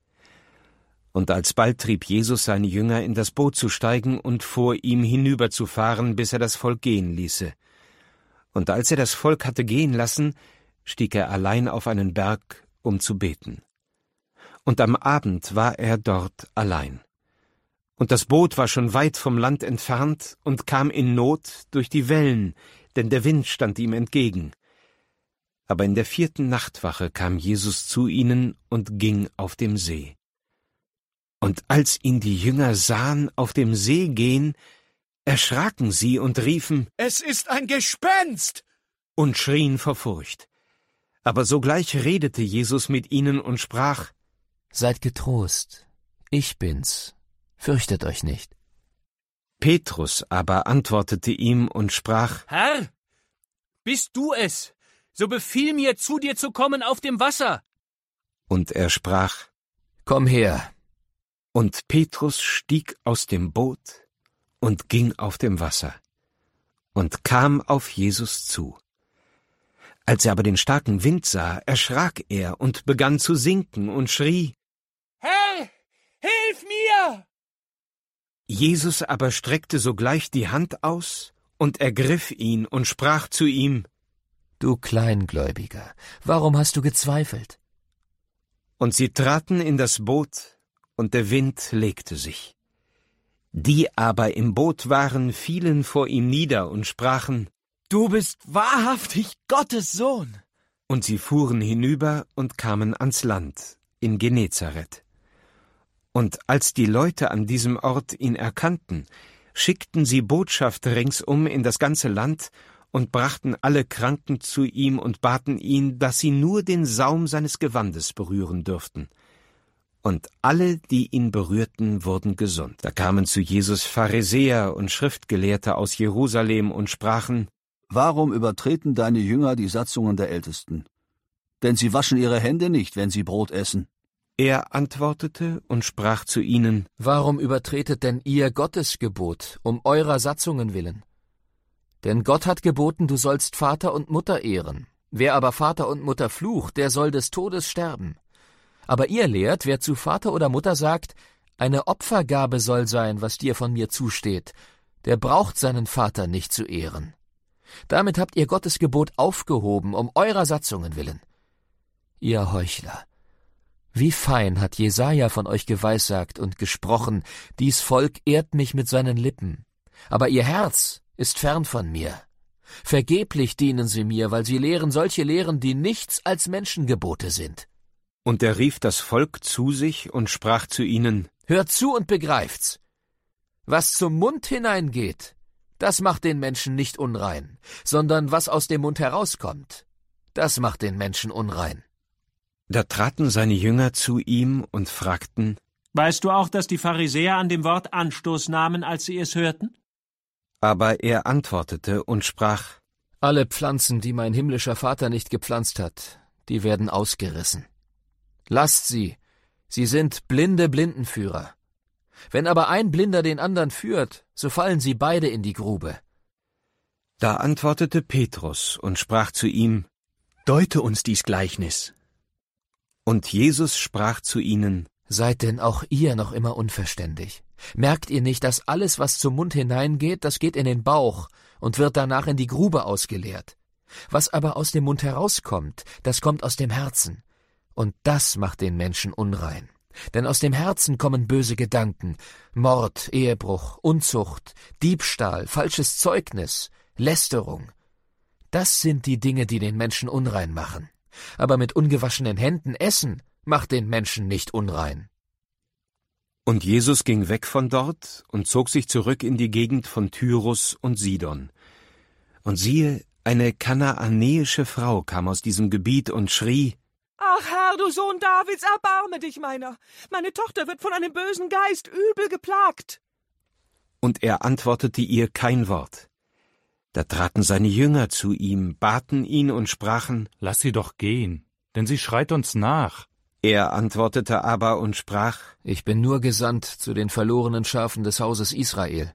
Und alsbald trieb Jesus seine Jünger, in das Boot zu steigen und vor ihm hinüberzufahren, bis er das Volk gehen ließe. Und als er das Volk hatte gehen lassen, stieg er allein auf einen Berg, um zu beten. Und am Abend war er dort allein. Und das Boot war schon weit vom Land entfernt und kam in Not durch die Wellen, denn der Wind stand ihm entgegen. Aber in der 4. Nachtwache kam Jesus zu ihnen und ging auf dem See. Und als ihn die Jünger sahen auf dem See gehen, erschraken sie und riefen: Es ist ein Gespenst! Und schrien vor Furcht. Aber sogleich redete Jesus mit ihnen und sprach: Seid getrost, ich bin's, fürchtet euch nicht. Petrus aber antwortete ihm und sprach: Herr, bist du es? So befiehl mir, zu dir zu kommen auf dem Wasser. Und er sprach: Komm her. Und Petrus stieg aus dem Boot und ging auf dem Wasser und kam auf Jesus zu. Als er aber den starken Wind sah, erschrak er und begann zu sinken und schrie: Herr, hilf mir! Jesus aber streckte sogleich die Hand aus und ergriff ihn und sprach zu ihm: Du Kleingläubiger, warum hast du gezweifelt? Und sie traten in das Boot, und der Wind legte sich. Die aber im Boot waren, fielen vor ihm nieder und sprachen: Du bist wahrhaftig Gottes Sohn. Und sie fuhren hinüber und kamen ans Land, in Genezareth. Und als die Leute an diesem Ort ihn erkannten, schickten sie Botschaft ringsum in das ganze Land und brachten alle Kranken zu ihm und baten ihn, dass sie nur den Saum seines Gewandes berühren dürften. Und alle, die ihn berührten, wurden gesund. Da kamen zu Jesus Pharisäer und Schriftgelehrte aus Jerusalem und sprachen: Warum übertreten deine Jünger die Satzungen der Ältesten? Denn sie waschen ihre Hände nicht, wenn sie Brot essen. Er antwortete und sprach zu ihnen: Warum übertretet denn ihr Gottes Gebot, um eurer Satzungen willen? Denn Gott hat geboten, du sollst Vater und Mutter ehren. Wer aber Vater und Mutter flucht, der soll des Todes sterben. Aber ihr lehrt, wer zu Vater oder Mutter sagt, eine Opfergabe soll sein, was dir von mir zusteht, der braucht seinen Vater nicht zu ehren. Damit habt ihr Gottes Gebot aufgehoben, um eurer Satzungen willen. Ihr Heuchler! Wie fein hat Jesaja von euch geweissagt und gesprochen, dies Volk ehrt mich mit seinen Lippen, aber ihr Herz ist fern von mir. Vergeblich dienen sie mir, weil sie lehren solche Lehren, die nichts als Menschengebote sind. Und er rief das Volk zu sich und sprach zu ihnen: Hört zu und begreift's. Was zum Mund hineingeht, das macht den Menschen nicht unrein, sondern was aus dem Mund herauskommt, das macht den Menschen unrein. Da traten seine Jünger zu ihm und fragten: Weißt du auch, dass die Pharisäer an dem Wort Anstoß nahmen, als sie es hörten? Aber er antwortete und sprach: Alle Pflanzen, die mein himmlischer Vater nicht gepflanzt hat, die werden ausgerissen. Lasst sie sind blinde Blindenführer. Wenn aber ein Blinder den anderen führt, so fallen sie beide in die Grube. Da antwortete Petrus und sprach zu ihm: Deute uns dies Gleichnis. Und Jesus sprach zu ihnen: Seid denn auch ihr noch immer unverständig? Merkt ihr nicht, dass alles, was zum Mund hineingeht, das geht in den Bauch und wird danach in die Grube ausgeleert? Was aber aus dem Mund herauskommt, das kommt aus dem Herzen. Und das macht den Menschen unrein. Denn aus dem Herzen kommen böse Gedanken, Mord, Ehebruch, Unzucht, Diebstahl, falsches Zeugnis, Lästerung. Das sind die Dinge, die den Menschen unrein machen. Aber mit ungewaschenen Händen essen macht den Menschen nicht unrein. Und Jesus ging weg von dort und zog sich zurück in die Gegend von Tyrus und Sidon. Und siehe, eine kanaanäische Frau kam aus diesem Gebiet und schrie: Ach Herr, du Sohn Davids, erbarme dich meiner. Meine Tochter wird von einem bösen Geist übel geplagt. Und er antwortete ihr kein Wort. Da traten seine Jünger zu ihm, baten ihn und sprachen: Lass sie doch gehen, denn sie schreit uns nach. Er antwortete aber und sprach: Ich bin nur gesandt zu den verlorenen Schafen des Hauses Israel.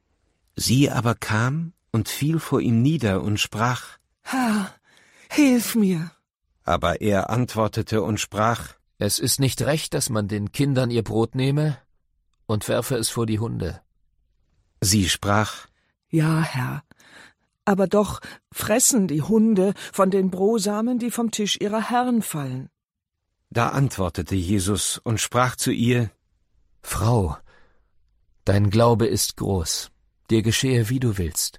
Sie aber kam und fiel vor ihm nieder und sprach: Herr, hilf mir. Aber er antwortete und sprach: Es ist nicht recht, dass man den Kindern ihr Brot nehme und werfe es vor die Hunde. Sie sprach: Ja, Herr, aber doch fressen die Hunde von den Brosamen, die vom Tisch ihrer Herren fallen. Da antwortete Jesus und sprach zu ihr: Frau, dein Glaube ist groß, dir geschehe, wie du willst.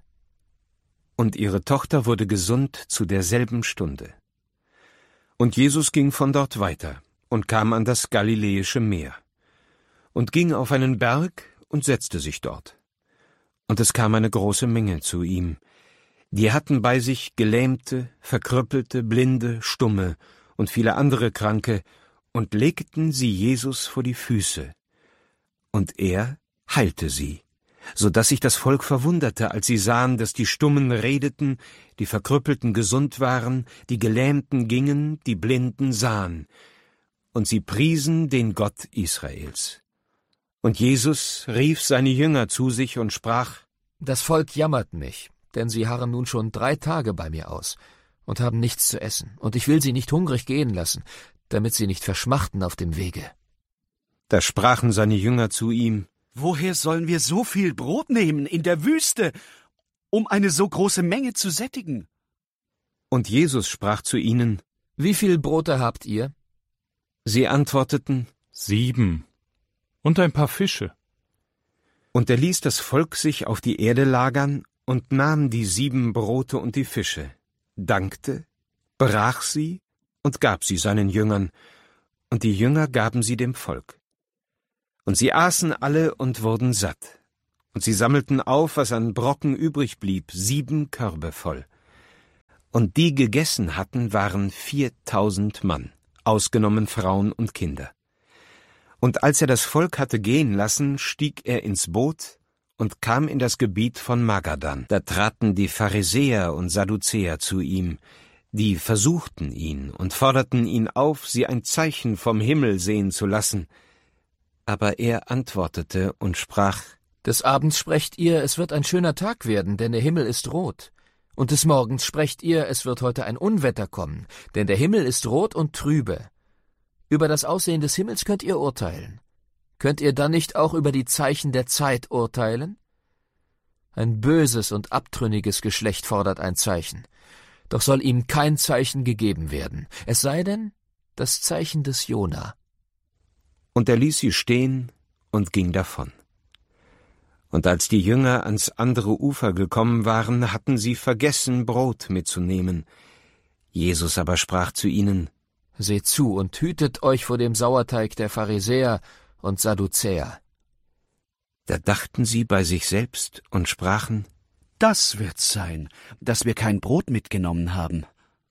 Und ihre Tochter wurde gesund zu derselben Stunde. Und Jesus ging von dort weiter und kam an das Galiläische Meer und ging auf einen Berg und setzte sich dort. Und es kam eine große Menge zu ihm. Die hatten bei sich Gelähmte, Verkrüppelte, Blinde, Stumme und viele andere Kranke und legten sie Jesus vor die Füße. Und er heilte sie, so dass sich das Volk verwunderte, als sie sahen, dass die Stummen redeten, die Verkrüppelten gesund waren, die Gelähmten gingen, die Blinden sahen. Und sie priesen den Gott Israels. Und Jesus rief seine Jünger zu sich und sprach: Das Volk jammert mich, denn sie harren nun schon 3 Tage bei mir aus und haben nichts zu essen, und ich will sie nicht hungrig gehen lassen, damit sie nicht verschmachten auf dem Wege. Da sprachen seine Jünger zu ihm: Woher sollen wir so viel Brot nehmen in der Wüste, um eine so große Menge zu sättigen? Und Jesus sprach zu ihnen: Wie viel Brote habt ihr? Sie antworteten: 7 und ein paar Fische. Und er ließ das Volk sich auf die Erde lagern und nahm die 7 Brote und die Fische, dankte, brach sie und gab sie seinen Jüngern, und die Jünger gaben sie dem Volk. Und sie aßen alle und wurden satt. Und sie sammelten auf, was an Brocken übrig blieb, 7 Körbe voll. Und die gegessen hatten, waren 4.000 Mann, ausgenommen Frauen und Kinder. Und als er das Volk hatte gehen lassen, stieg er ins Boot und kam in das Gebiet von Magadan. Da traten die Pharisäer und Sadduzäer zu ihm, die versuchten ihn und forderten ihn auf, sie ein Zeichen vom Himmel sehen zu lassen. Aber er antwortete und sprach: Des Abends sprecht ihr, es wird ein schöner Tag werden, denn der Himmel ist rot. Und des Morgens sprecht ihr, es wird heute ein Unwetter kommen, denn der Himmel ist rot und trübe. Über das Aussehen des Himmels könnt ihr urteilen. Könnt ihr dann nicht auch über die Zeichen der Zeit urteilen? Ein böses und abtrünniges Geschlecht fordert ein Zeichen. Doch soll ihm kein Zeichen gegeben werden, es sei denn das Zeichen des Jona. Und er ließ sie stehen und ging davon. Und als die Jünger ans andere Ufer gekommen waren, hatten sie vergessen, Brot mitzunehmen. Jesus aber sprach zu ihnen: Seht zu und hütet euch vor dem Sauerteig der Pharisäer und Sadduzäer. Da dachten sie bei sich selbst und sprachen: Das wird's sein, dass wir kein Brot mitgenommen haben.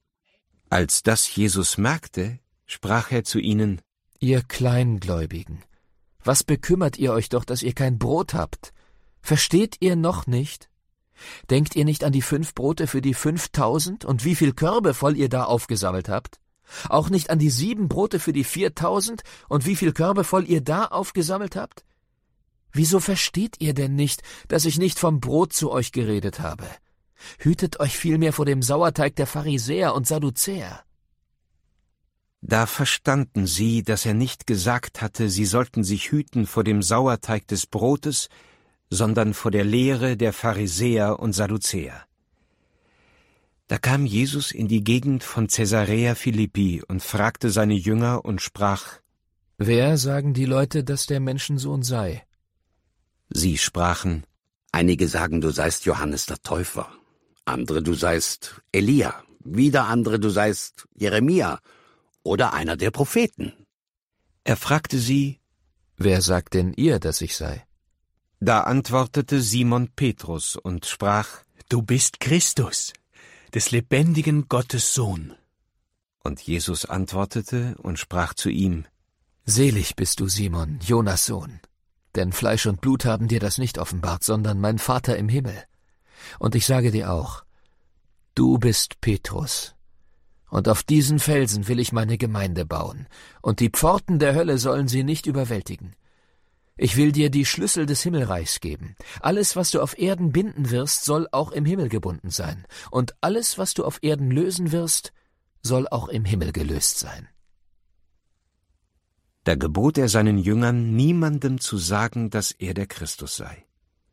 Als das Jesus merkte, sprach er zu ihnen: Ihr Kleingläubigen, was bekümmert ihr euch doch, dass ihr kein Brot habt? Versteht ihr noch nicht? Denkt ihr nicht an die 5 Brote für die 5.000 und wie viel Körbe voll ihr da aufgesammelt habt? Auch nicht an die 7 Brote für die 4.000 und wie viel Körbe voll ihr da aufgesammelt habt? Wieso versteht ihr denn nicht, dass ich nicht vom Brot zu euch geredet habe? Hütet euch vielmehr vor dem Sauerteig der Pharisäer und Sadduzäer. Da verstanden sie, dass er nicht gesagt hatte, sie sollten sich hüten vor dem Sauerteig des Brotes, sondern vor der Lehre der Pharisäer und Sadduzäer. Da kam Jesus in die Gegend von Caesarea Philippi und fragte seine Jünger und sprach: Wer sagen die Leute, dass der Menschensohn sei? Sie sprachen: Einige sagen, du seist Johannes der Täufer, andere, du seist Elia, wieder andere, du seist Jeremia oder einer der Propheten. Er fragte sie: Wer sagt denn ihr, dass ich sei? Da antwortete Simon Petrus und sprach: Du bist Christus, des lebendigen Gottes Sohn. Und Jesus antwortete und sprach zu ihm: Selig bist du, Simon, Jonas Sohn, denn Fleisch und Blut haben dir das nicht offenbart, sondern mein Vater im Himmel. Und ich sage dir auch, du bist Petrus, und auf diesen Felsen will ich meine Gemeinde bauen, und die Pforten der Hölle sollen sie nicht überwältigen. Ich will dir die Schlüssel des Himmelreichs geben. Alles, was du auf Erden binden wirst, soll auch im Himmel gebunden sein. Und alles, was du auf Erden lösen wirst, soll auch im Himmel gelöst sein. Da gebot er seinen Jüngern, niemandem zu sagen, dass er der Christus sei.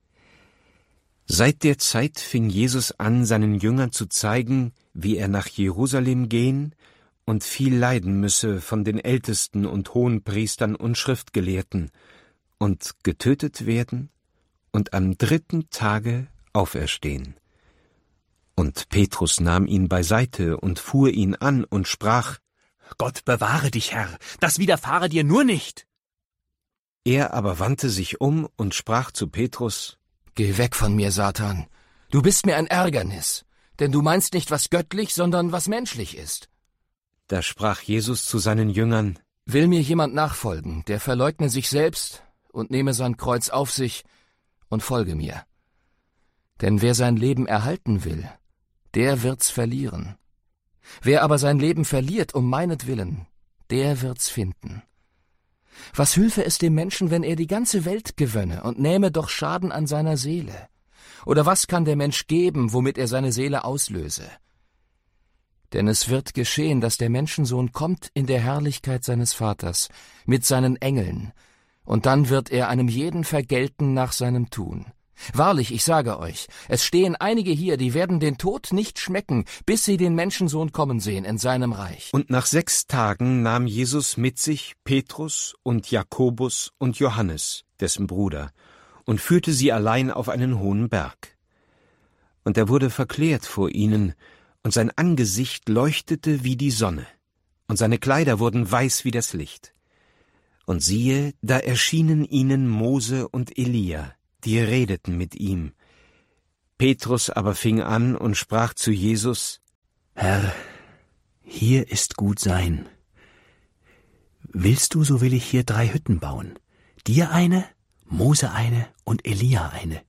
Seit der Zeit fing Jesus an, seinen Jüngern zu zeigen, wie er nach Jerusalem gehen und viel leiden müsse von den Ältesten und Hohenpriestern und Schriftgelehrten und getötet werden und am 3. Tage auferstehen. Und Petrus nahm ihn beiseite und fuhr ihn an und sprach: Gott bewahre dich, Herr, das widerfahre dir nur nicht. Er aber wandte sich um und sprach zu Petrus: Geh weg von mir, Satan, du bist mir ein Ärgernis, denn du meinst nicht, was göttlich, sondern was menschlich ist. Da sprach Jesus zu seinen Jüngern: Will mir jemand nachfolgen, der verleugne sich selbst und nehme sein Kreuz auf sich und folge mir. Denn wer sein Leben erhalten will, der wird's verlieren. Wer aber sein Leben verliert um meinetwillen, der wird's finden. Was hülfe es dem Menschen, wenn er die ganze Welt gewönne und nähme doch Schaden an seiner Seele? Oder was kann der Mensch geben, womit er seine Seele auslöse? Denn es wird geschehen, dass der Menschensohn kommt in der Herrlichkeit seines Vaters mit seinen Engeln, und dann wird er einem jeden vergelten nach seinem Tun. Wahrlich, ich sage euch, es stehen einige hier, die werden den Tod nicht schmecken, bis sie den Menschensohn kommen sehen in seinem Reich. Und nach 6 Tagen nahm Jesus mit sich Petrus und Jakobus und Johannes, dessen Bruder, und führte sie allein auf einen hohen Berg. Und er wurde verklärt vor ihnen, und sein Angesicht leuchtete wie die Sonne, und seine Kleider wurden weiß wie das Licht. Und siehe, da erschienen ihnen Mose und Elia, die redeten mit ihm. Petrus aber fing an und sprach zu Jesus: Herr, hier ist gut sein. Willst du, so will ich hier 3 Hütten bauen. Dir eine, Mose eine und Elia eine.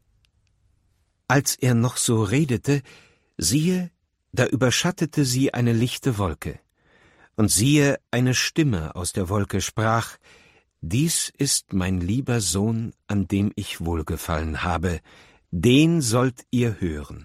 Als er noch so redete, siehe, da überschattete sie eine lichte Wolke. Und siehe, eine Stimme aus der Wolke sprach: Dies ist mein lieber Sohn, an dem ich wohlgefallen habe, den sollt ihr hören.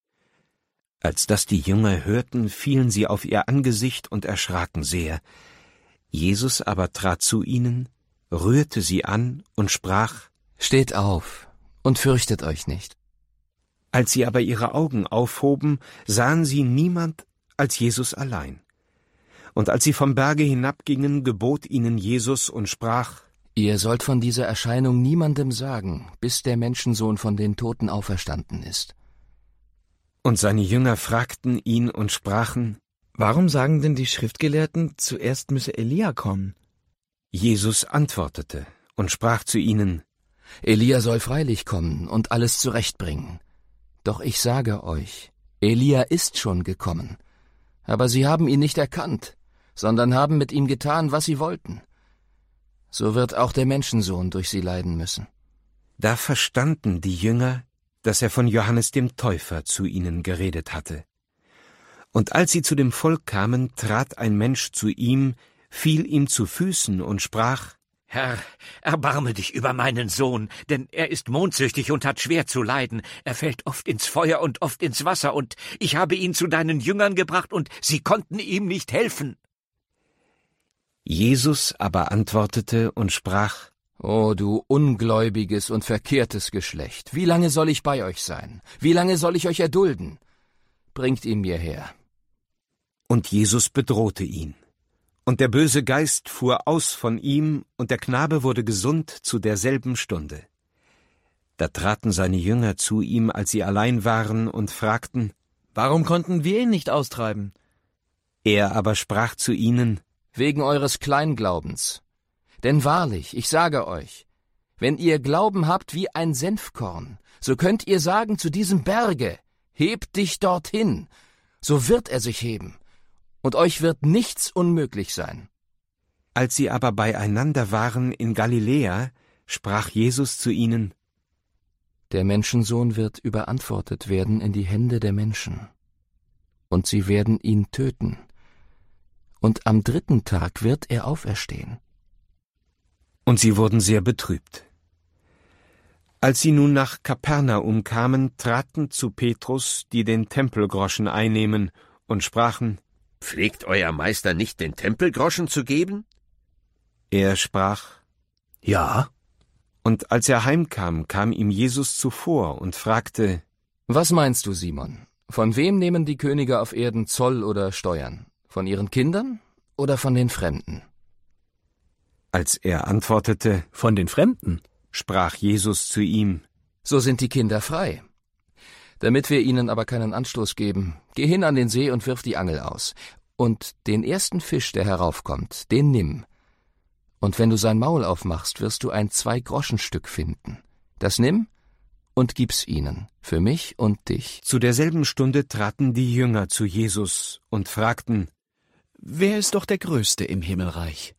Als das die Jünger hörten, fielen sie auf ihr Angesicht und erschraken sehr. Jesus aber trat zu ihnen, rührte sie an und sprach: Steht auf und fürchtet euch nicht. Als sie aber ihre Augen aufhoben, sahen sie niemand als Jesus allein. Und als sie vom Berge hinabgingen, gebot ihnen Jesus und sprach: Ihr sollt von dieser Erscheinung niemandem sagen, bis der Menschensohn von den Toten auferstanden ist. Und seine Jünger fragten ihn und sprachen: Warum sagen denn die Schriftgelehrten, zuerst müsse Elia kommen? Jesus antwortete und sprach zu ihnen: Elia soll freilich kommen und alles zurechtbringen. Doch ich sage euch, Elia ist schon gekommen. Aber sie haben ihn nicht erkannt, sondern haben mit ihm getan, was sie wollten. So wird auch der Menschensohn durch sie leiden müssen. Da verstanden die Jünger, dass er von Johannes dem Täufer zu ihnen geredet hatte. Und als sie zu dem Volk kamen, trat ein Mensch zu ihm, fiel ihm zu Füßen und sprach: Herr, erbarme dich über meinen Sohn, denn er ist mondsüchtig und hat schwer zu leiden. Er fällt oft ins Feuer und oft ins Wasser, und ich habe ihn zu deinen Jüngern gebracht, und sie konnten ihm nicht helfen. Jesus aber antwortete und sprach: O du ungläubiges und verkehrtes Geschlecht, wie lange soll ich bei euch sein? Wie lange soll ich euch erdulden? Bringt ihn mir her. Und Jesus bedrohte ihn. Und der böse Geist fuhr aus von ihm, und der Knabe wurde gesund zu derselben Stunde. Da traten seine Jünger zu ihm, als sie allein waren, und fragten: Warum konnten wir ihn nicht austreiben? Er aber sprach zu ihnen: Wegen eures Kleinglaubens. Denn wahrlich, ich sage euch, wenn ihr Glauben habt wie ein Senfkorn, so könnt ihr sagen zu diesem Berge: Heb dich dorthin, so wird er sich heben. Und euch wird nichts unmöglich sein. Als sie aber beieinander waren in Galiläa, sprach Jesus zu ihnen: Der Menschensohn wird überantwortet werden in die Hände der Menschen. Und sie werden ihn töten. Und am 3. Tag wird er auferstehen. Und sie wurden sehr betrübt. Als sie nun nach Kapernaum kamen, traten zu Petrus, die den Tempelgroschen einnehmen, und sprachen: Pflegt euer Meister nicht, den Tempelgroschen zu geben? Er sprach: Ja. Und als er heimkam, kam ihm Jesus zuvor und fragte: Was meinst du, Simon? Von wem nehmen die Könige auf Erden Zoll oder Steuern? Von ihren Kindern oder von den Fremden? Als er antwortete: Von den Fremden, sprach Jesus zu ihm: So sind die Kinder frei. Damit wir ihnen aber keinen Anstoß geben, geh hin an den See und wirf die Angel aus. Und den ersten Fisch, der heraufkommt, den nimm. Und wenn du sein Maul aufmachst, wirst du ein 2-Groschenstück finden. Das nimm und gib's ihnen, für mich und dich. Zu derselben Stunde traten die Jünger zu Jesus und fragten: Wer ist doch der Größte im Himmelreich?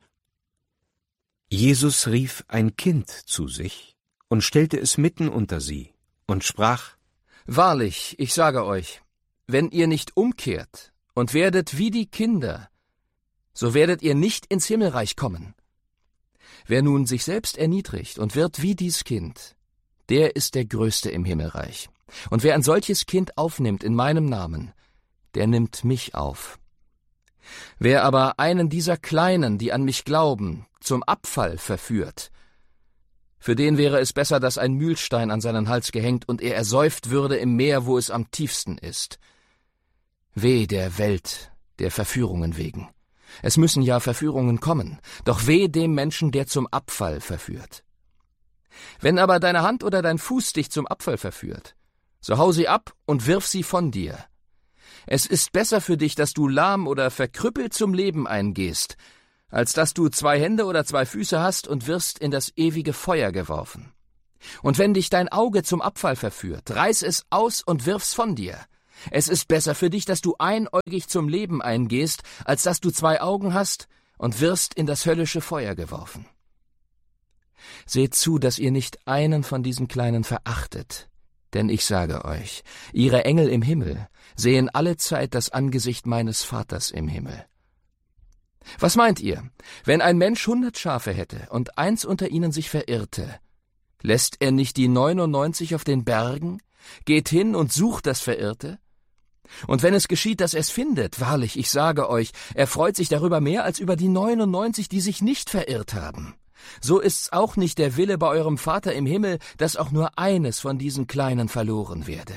Jesus rief ein Kind zu sich und stellte es mitten unter sie und sprach: Wahrlich, ich sage euch, wenn ihr nicht umkehrt und werdet wie die Kinder, so werdet ihr nicht ins Himmelreich kommen. Wer nun sich selbst erniedrigt und wird wie dies Kind, der ist der Größte im Himmelreich. Und wer ein solches Kind aufnimmt in meinem Namen, der nimmt mich auf. Wer aber einen dieser Kleinen, die an mich glauben, zum Abfall verführt, für den wäre es besser, dass ein Mühlstein an seinen Hals gehängt und er ersäuft würde im Meer, wo es am tiefsten ist. Weh der Welt, der Verführungen wegen. Es müssen ja Verführungen kommen, doch weh dem Menschen, der zum Abfall verführt. Wenn aber deine Hand oder dein Fuß dich zum Abfall verführt, so hau sie ab und wirf sie von dir. Es ist besser für dich, dass du lahm oder verkrüppelt zum Leben eingehst, als dass du 2 Hände oder 2 Füße hast und wirst in das ewige Feuer geworfen. Und wenn dich dein Auge zum Abfall verführt, reiß es aus und wirf's von dir. Es ist besser für dich, dass du einäugig zum Leben eingehst, als dass du 2 Augen hast und wirst in das höllische Feuer geworfen. Seht zu, dass ihr nicht einen von diesen Kleinen verachtet, denn ich sage euch, ihre Engel im Himmel sehen allezeit das Angesicht meines Vaters im Himmel. Was meint ihr, wenn ein Mensch 100 Schafe hätte und eins unter ihnen sich verirrte, lässt er nicht die 99 auf den Bergen, geht hin und sucht das Verirrte? Und wenn es geschieht, dass er es findet, wahrlich, ich sage euch, er freut sich darüber mehr als über die 99, die sich nicht verirrt haben. So ist's auch nicht der Wille bei eurem Vater im Himmel, dass auch nur eines von diesen Kleinen verloren werde.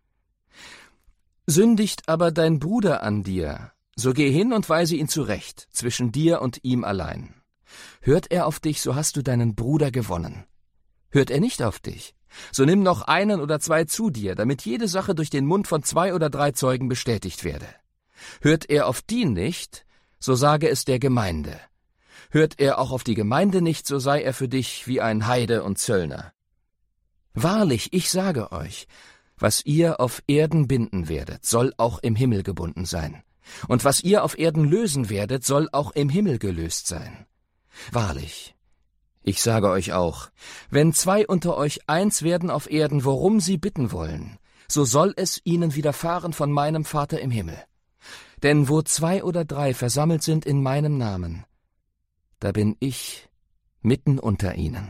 Sündigt aber dein Bruder an dir, so geh hin und weise ihn zurecht, zwischen dir und ihm allein. Hört er auf dich, so hast du deinen Bruder gewonnen. Hört er nicht auf dich, so nimm noch 1 oder 2 zu dir, damit jede Sache durch den Mund von 2 oder 3 Zeugen bestätigt werde. Hört er auf die nicht, so sage es der Gemeinde. Hört er auch auf die Gemeinde nicht, so sei er für dich wie ein Heide und Zöllner. Wahrlich, ich sage euch, was ihr auf Erden binden werdet, soll auch im Himmel gebunden sein. Und was ihr auf Erden lösen werdet, soll auch im Himmel gelöst sein. Wahrlich, ich sage euch auch, wenn 2 unter euch eins werden auf Erden, worum sie bitten wollen, so soll es ihnen widerfahren von meinem Vater im Himmel. Denn wo 2 oder 3 versammelt sind in meinem Namen, da bin ich mitten unter ihnen.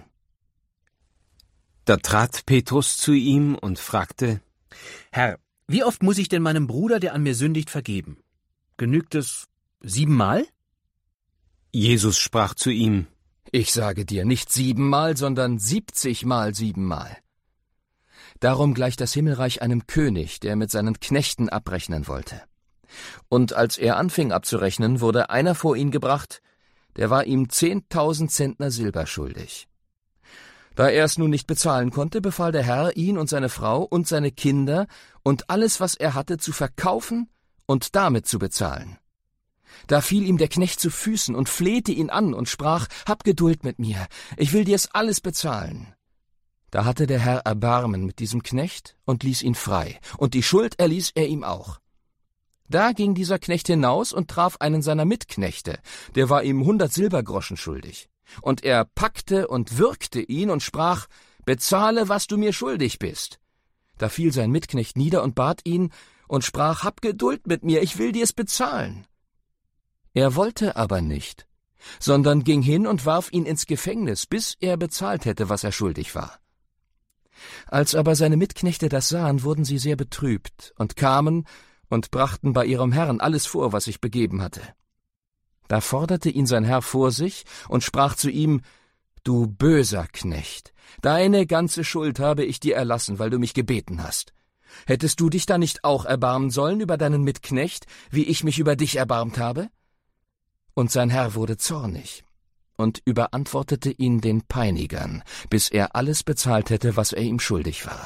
Da trat Petrus zu ihm und fragte: Herr, wie oft muss ich denn meinem Bruder, der an mir sündigt, vergeben? Genügt es 7-mal? Jesus sprach zu ihm: Ich sage dir, nicht 7-mal, sondern 70-mal 7-mal. Darum gleicht das Himmelreich einem König, der mit seinen Knechten abrechnen wollte. Und als er anfing abzurechnen, wurde einer vor ihn gebracht, der war ihm 10.000 Zentner Silber schuldig. Da er es nun nicht bezahlen konnte, befahl der Herr, ihn und seine Frau und seine Kinder und alles, was er hatte, zu verkaufen und damit zu bezahlen. Da fiel ihm der Knecht zu Füßen und flehte ihn an und sprach: Hab Geduld mit mir, ich will dir's alles bezahlen. Da hatte der Herr Erbarmen mit diesem Knecht und ließ ihn frei, und die Schuld erließ er ihm auch. Da ging dieser Knecht hinaus und traf einen seiner Mitknechte, der war ihm 100 Silbergroschen schuldig. Und er packte und würgte ihn und sprach: Bezahle, was du mir schuldig bist. Da fiel sein Mitknecht nieder und bat ihn und sprach: Hab Geduld mit mir, ich will dir's bezahlen. Er wollte aber nicht, sondern ging hin und warf ihn ins Gefängnis, bis er bezahlt hätte, was er schuldig war. Als aber seine Mitknechte das sahen, wurden sie sehr betrübt und kamen und brachten bei ihrem Herrn alles vor, was sich begeben hatte. Da forderte ihn sein Herr vor sich und sprach zu ihm: Du böser Knecht, deine ganze Schuld habe ich dir erlassen, weil du mich gebeten hast. Hättest du dich da nicht auch erbarmen sollen über deinen Mitknecht, wie ich mich über dich erbarmt habe? Und sein Herr wurde zornig und überantwortete ihn den Peinigern, bis er alles bezahlt hätte, was er ihm schuldig war.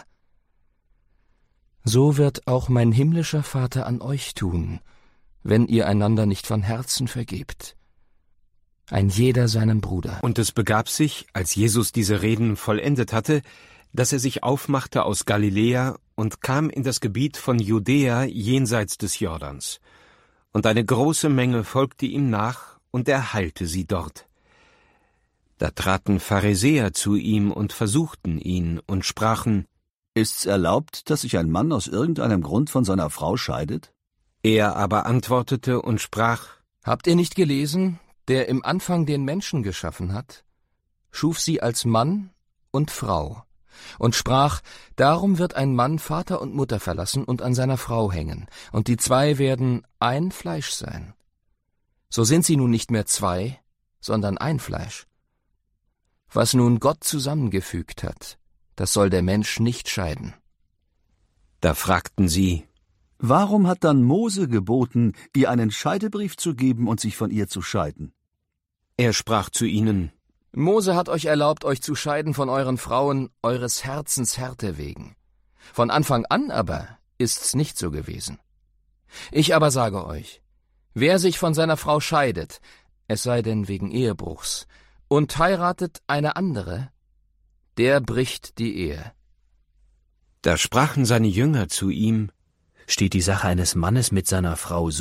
So wird auch mein himmlischer Vater an euch tun, wenn ihr einander nicht von Herzen vergebt. Ein jeder seinem Bruder. Und es begab sich, als Jesus diese Reden vollendet hatte, dass er sich aufmachte aus Galiläa und kam in das Gebiet von Judäa jenseits des Jordans. Und eine große Menge folgte ihm nach, und er heilte sie dort. Da traten Pharisäer zu ihm und versuchten ihn und sprachen: Ist's erlaubt, dass sich ein Mann aus irgendeinem Grund von seiner Frau scheidet? Er aber antwortete und sprach: Habt ihr nicht gelesen, der im Anfang den Menschen geschaffen hat, schuf sie als Mann und Frau, und sprach: Darum wird ein Mann Vater und Mutter verlassen und an seiner Frau hängen, und die 2 werden ein Fleisch sein. So sind sie nun nicht mehr 2, sondern ein Fleisch. Was nun Gott zusammengefügt hat, das soll der Mensch nicht scheiden. Da fragten sie: Warum hat dann Mose geboten, ihr einen Scheidebrief zu geben und sich von ihr zu scheiden? Er sprach zu ihnen: Mose hat euch erlaubt, euch zu scheiden von euren Frauen eures Herzens Härte wegen. Von Anfang an aber ist's nicht so gewesen. Ich aber sage euch, wer sich von seiner Frau scheidet, es sei denn wegen Ehebruchs, und heiratet eine andere, der bricht die Ehe. Da sprachen seine Jünger zu ihm: Steht die Sache eines Mannes mit seiner Frau